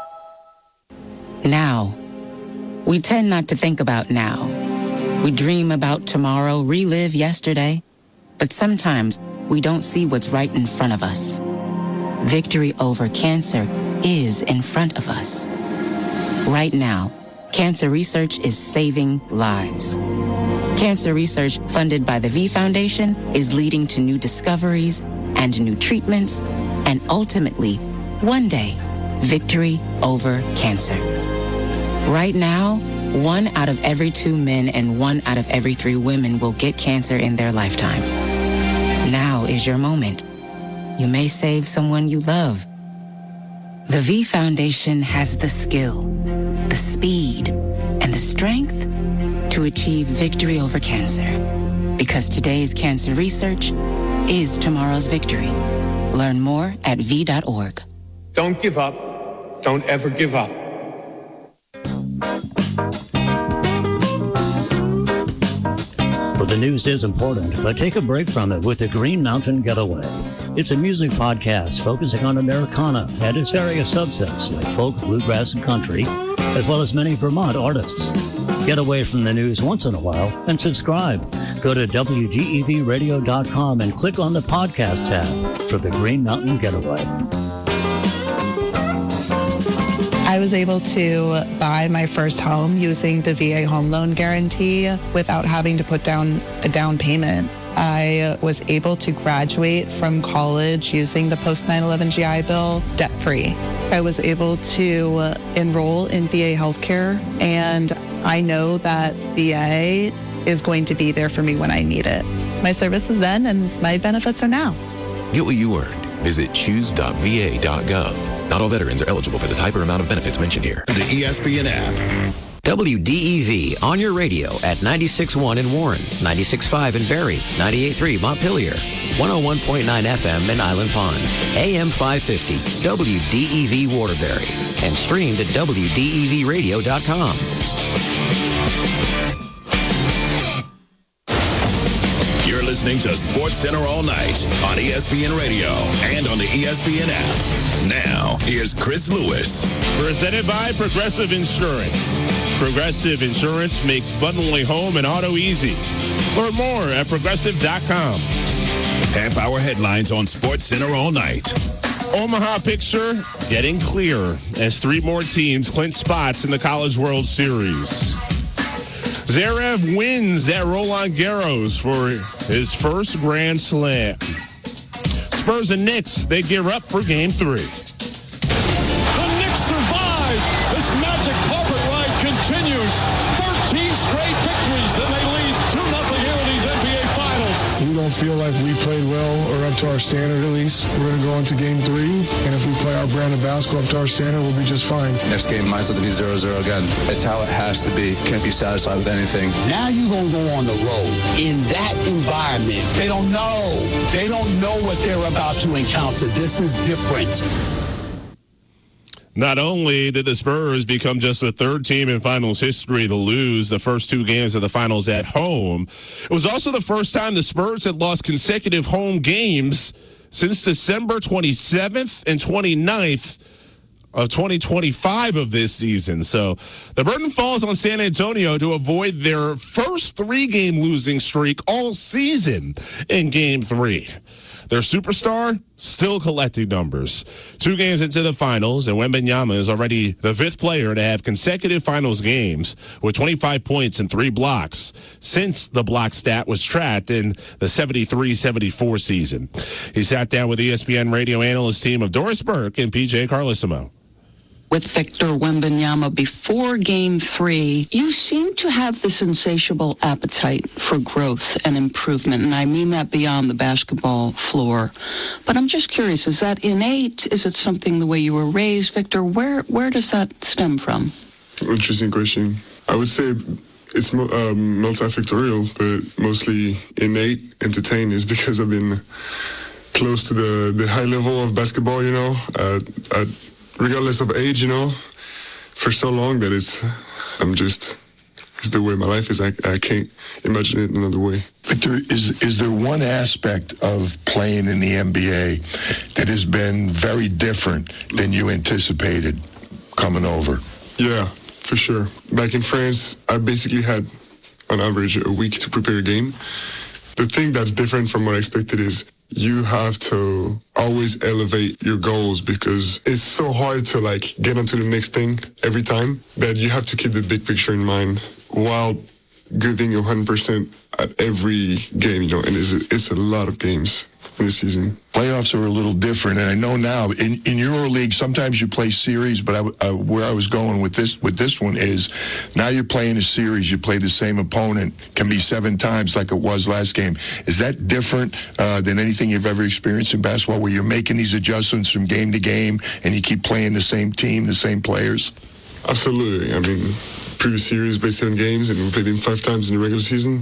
Speaker 16: Now. We tend not to think about now. We dream about tomorrow, relive yesterday, but sometimes we don't see what's right in front of us. Victory over cancer is in front of us. Right now, cancer research is saving lives. Cancer research funded by the V Foundation is leading to new discoveries and new treatments, and ultimately, one day, victory over cancer. Right now, one out of every two men and one out of every three women will get cancer in their lifetime. Now is your moment. You may save someone you love. The V Foundation has the skill, the speed, and the strength to achieve victory over cancer. Because today's cancer research is tomorrow's victory. Learn more at V dot org.
Speaker 17: Don't give up. Don't ever give up.
Speaker 19: Well, the news is important, but take a break from it with the Green Mountain Getaway. It's a music podcast focusing on Americana and its various subsets like folk, bluegrass, and country, as well as many Vermont artists. Get away from the news once in a while and subscribe. Go to W G E V radio dot com and click on the podcast tab for the Green Mountain Getaway.
Speaker 5: I was able to buy my first home using the V A home loan guarantee without having to put down a down payment. I was able to graduate from college using the post nine eleven G I Bill debt-free. I was able to enroll in V A healthcare, and I know that V A is going to be there for me when I need it. My service was then, and my benefits are now.
Speaker 7: Get what you earned. Visit choose dot v a dot gov. Not all veterans are eligible for the type or amount of benefits mentioned here.
Speaker 4: The E S P N app.
Speaker 20: W D E V on your radio at ninety-six point one in Warren, ninety-six point five in Barrie, ninety-eight point three Montpelier, one oh one point nine F M in Island Pond, A M five fifty, W D E V Waterbury, and streamed at w d e v radio dot com.
Speaker 4: You're listening to Sports Center all night on E S P N Radio and on the E S P N app. Now, here's Chris Lewis.
Speaker 18: Presented by Progressive Insurance. Progressive Insurance makes bundling home and auto easy. Learn more at progressive dot com.
Speaker 4: Half-hour headlines on Sports Center all night.
Speaker 18: Omaha picture getting clearer as three more teams clinch spots in the College World Series. Zverev wins at Roland Garros for his first Grand Slam. Spurs and Knicks, they gear up for Game three.
Speaker 21: The Knicks survive. This magic carpet ride continues. thirteen straight victories, and they lead two nothing here in these N B A Finals.
Speaker 22: We don't feel like we played well or up to our standard at least. We're going to go into game three, and if we play our brand of basketball up to our standard, we'll be just fine.
Speaker 23: Next game might have to be zero zero again. It's how it has to be. Can't be satisfied with anything.
Speaker 24: Now you're going to go on the road. In that environment, they don't know. They don't know what they're about to encounter. This is different.
Speaker 18: Not only did the Spurs become just the third team in finals history to lose the first two games of the finals at home, it was also the first time the Spurs had lost consecutive home games since December twenty-seventh and twenty-ninth of twenty twenty-five of this season. So the burden falls on San Antonio to avoid their first three-game losing streak all season in Game three. Their superstar still collecting numbers. Two games into the finals, and Wembanyama is already the fifth player to have consecutive finals games with twenty-five points and three blocks since the block stat was tracked in the seventy-three seventy-four season. He sat down with E S P N radio analyst team of Doris Burke and P J Carlesimo.
Speaker 25: With Victor Wembanyama before Game three, you seem to have this insatiable appetite for growth and improvement, and I mean that beyond the basketball floor. But I'm just curious, is that innate? Is it something the way you were raised, Victor? Where where does that stem from?
Speaker 26: Interesting question. I would say it's um, multifactorial, but mostly innate. Entertained is because I've been close to the, the high level of basketball, you know, uh, at regardless of age, you know, for so long that it's, I'm just, it's the way my life is. I, I can't imagine it another way.
Speaker 30: Victor, is is there one aspect of playing in the N B A that has been very different than you anticipated coming over?
Speaker 26: Yeah, for sure. Back in France, I basically had, on average, a week to prepare a game. The thing that's different from what I expected is you have to always elevate your goals because it's so hard to like get onto the next thing every time that you have to keep the big picture in mind while giving your one hundred percent at every game, you know, and it's, it's a lot of games in the season.
Speaker 30: Playoffs are a little different, and I know now in, in EuroLeague sometimes you play series, but I, uh, where I was going with this with this one is now you're playing a series. You play the same opponent, can be seven times like it was last game. Is that different uh, than anything you've ever experienced in basketball, where you're making these adjustments from game to game and you keep playing the same team, the same players?
Speaker 26: Absolutely. I mean, previous series played seven games and we played them five times in the regular season.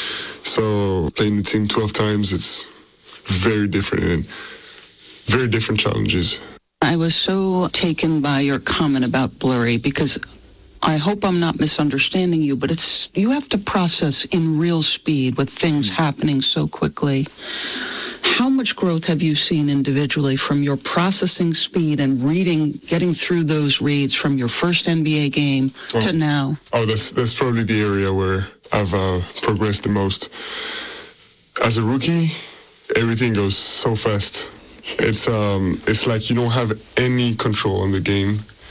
Speaker 26: So playing the team twelve times, it's very different and very different challenges.
Speaker 25: I was so taken by your comment about blurry because I hope I'm not misunderstanding you, but it's you have to process in real speed with things happening so quickly. How much growth have you seen individually from your processing speed and reading, getting through those reads from your first N B A game oh. to now?
Speaker 26: Oh, that's that's probably the area where I've uh, progressed the most. As a rookie, everything goes so fast. It's um, it's like you don't have any control on the game.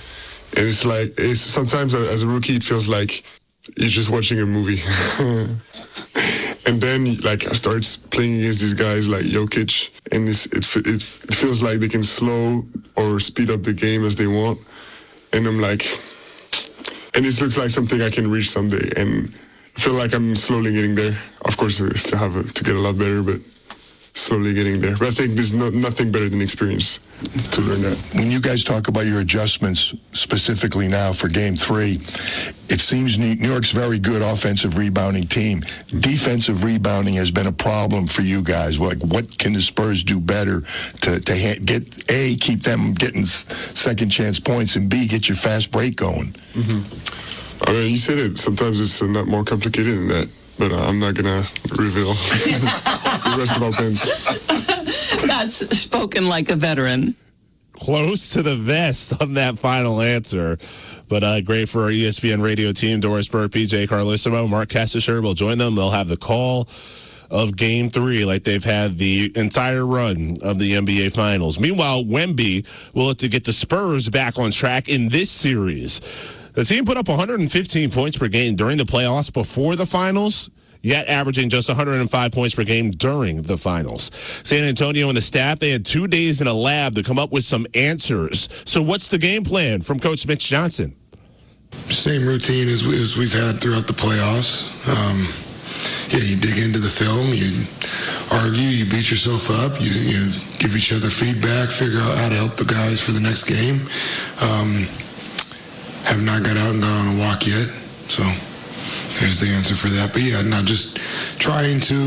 Speaker 26: And it's like, it's sometimes as a rookie, it feels like you're just watching a movie. And then, like, I start playing against these guys like Jokic, and it's, it, it, it feels like they can slow or speed up the game as they want. And I'm like, and this looks like something I can reach someday. And I feel like I'm slowly getting there. Of course, I still have a, to get a lot better, but slowly getting there. But I think there's no, nothing better than experience to learn that.
Speaker 30: When you guys talk about your adjustments specifically now for game three, it seems New York's very good offensive rebounding team. Defensive rebounding has been a problem for you guys. Like, what can the Spurs do better to, to ha- get, A, keep them getting second chance points, and B, get your fast break going?
Speaker 26: Mm-hmm. I mean, you said it. Sometimes it's not more complicated than that. But uh, I'm not going to reveal the rest of our plans.
Speaker 25: That's spoken like a veteran.
Speaker 18: Close to the vest on that final answer. But uh, great for our E S P N radio team. Doris Burke, P J Carlissimo, Mark Castasher will join them. They'll have the call of game three like they've had the entire run of the N B A Finals. Meanwhile, Wemby will look to get the Spurs back on track in this series. The team put up one hundred fifteen points per game during the playoffs before the finals, yet averaging just one hundred five points per game during the finals. San Antonio and the staff, they had two days in a lab to come up with some answers. So what's the game plan from Coach Mitch Johnson?
Speaker 22: Same routine as, as we've had throughout the playoffs. Um, yeah, you dig into the film, you argue, you beat yourself up, you, you give each other feedback, figure out how to help the guys for the next game. Um, have not got out and gone on a walk yet, so here's the answer for that. But yeah, not just trying to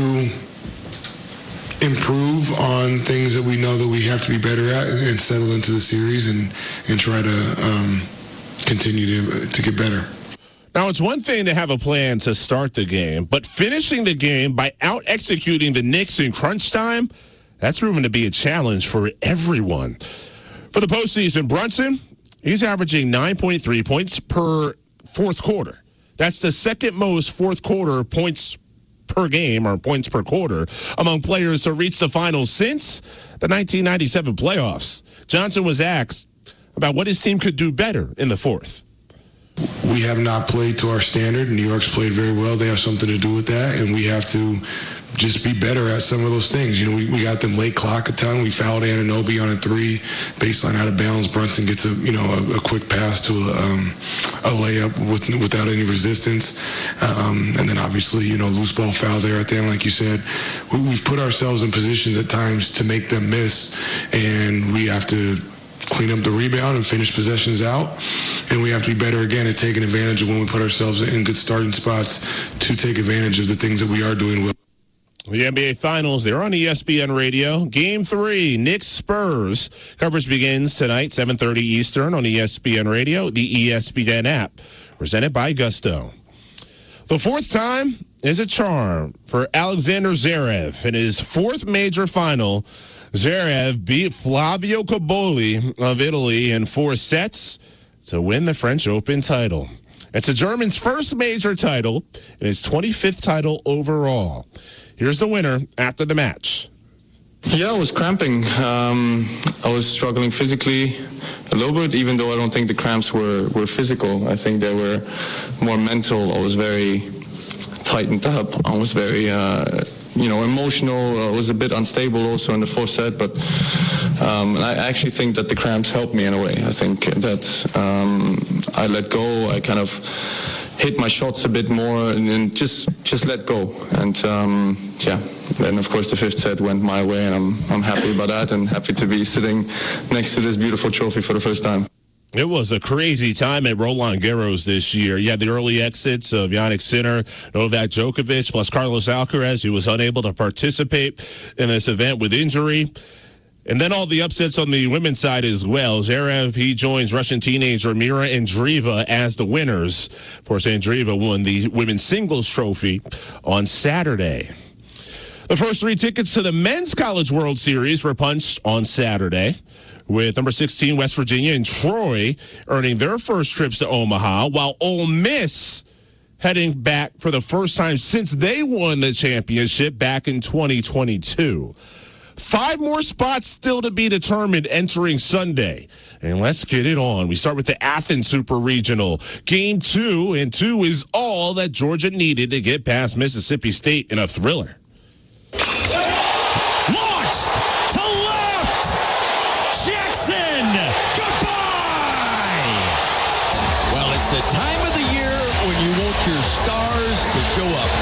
Speaker 22: improve on things that we know that we have to be better at and settle into the series and, and try to um, continue to, to get better.
Speaker 18: Now, it's one thing to have a plan to start the game, but finishing the game by out-executing the Knicks in crunch time, that's proven to be a challenge for everyone. For the postseason, Brunson, he's averaging nine point three points per fourth quarter. That's the second most fourth quarter points per game or points per quarter among players to reach the finals since the nineteen ninety-seven playoffs. Johnson was asked about what his team could do better in the fourth.
Speaker 22: We have not played to our standard. New York's played very well. They have something to do with that, and we have to just be better at some of those things. You know, we, we got them late clock a ton. We fouled Anunoby on a three, baseline out of bounds. Brunson gets a, you know, a, a quick pass to a, um, a layup with, without any resistance. Um, and then obviously, you know, loose ball foul there at the end, like you said. We, we've put ourselves in positions at times to make them miss, and we have to clean up the rebound and finish possessions out. And we have to be better again at taking advantage of when we put ourselves in good starting spots to take advantage of the things that we are doing well.
Speaker 18: The N B A Finals, they're on E S P N Radio. Game three, Knicks Spurs. Coverage begins tonight, seven thirty Eastern on E S P N Radio, the E S P N app. Presented by Gusto. The fourth time is a charm for Alexander Zverev. In his fourth major final, Zverev beat Flavio Cobolli of Italy in four sets to win the French Open title. It's a German's first major title and his twenty-fifth title overall. Here's the winner after the match.
Speaker 1: Yeah, I was cramping. Um, I was struggling physically a little bit, even though I don't think the cramps were, were physical. I think they were more mental. I was very tightened up. I was very, uh, you know, emotional. I was a bit unstable also in the fourth set, but um, I actually think that the cramps helped me in a way. I think that um, I let go. I kind of hit my shots a bit more and, and just just let go. And um, yeah, then of course the fifth set went my way, and I'm I'm happy about that and happy to be sitting next to this beautiful trophy for the first time.
Speaker 18: It was a crazy time at Roland Garros this year. You had the early exits of Jannik Sinner, Novak Djokovic, plus Carlos Alcaraz, who was unable to participate in this event with injury. And then all the upsets on the women's side as well. Zverev, he joins Russian teenager Mira Andreeva as the winners. Of course, Andreeva won the women's singles trophy on Saturday. The first three tickets to the Men's College World Series were punched on Saturday, with number sixteen West Virginia and Troy earning their first trips to Omaha, while Ole Miss heading back for the first time since they won the championship back in twenty twenty-two. Five more spots still to be determined entering Sunday. And let's get it on. We start with the Athens Super Regional. Game two, and two is all that Georgia needed to get past Mississippi State in a thriller.
Speaker 21: Launched to left. Jackson, goodbye.
Speaker 3: Well, it's the time of the year when you want your stars to show up.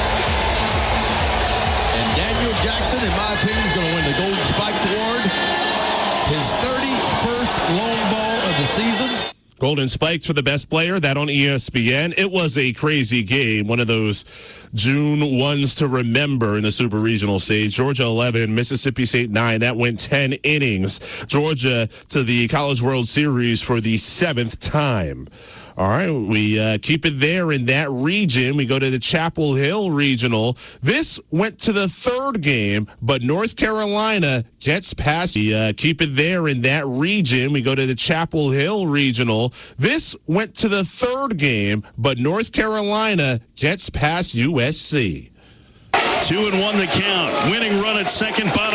Speaker 3: And Daniel Jackson, in my opinion, is going to win the Golden Spikes Award. His thirty-first long ball of the season.
Speaker 18: Golden Spikes for the best player, that on E S P N. It was a crazy game, one of those June ones to remember in the Super Regional stage. Georgia eleven, Mississippi State nine. That went ten innings. Georgia to the College World Series for the seventh time. All right, we uh, keep it there in that region. We go to the Chapel Hill Regional. This went to the third game, but North Carolina gets past. We uh, keep it there in that region. We go to the Chapel Hill Regional. This went to the third game, but North Carolina gets past U S C.
Speaker 21: Two and one the count. Winning run at second, bottom.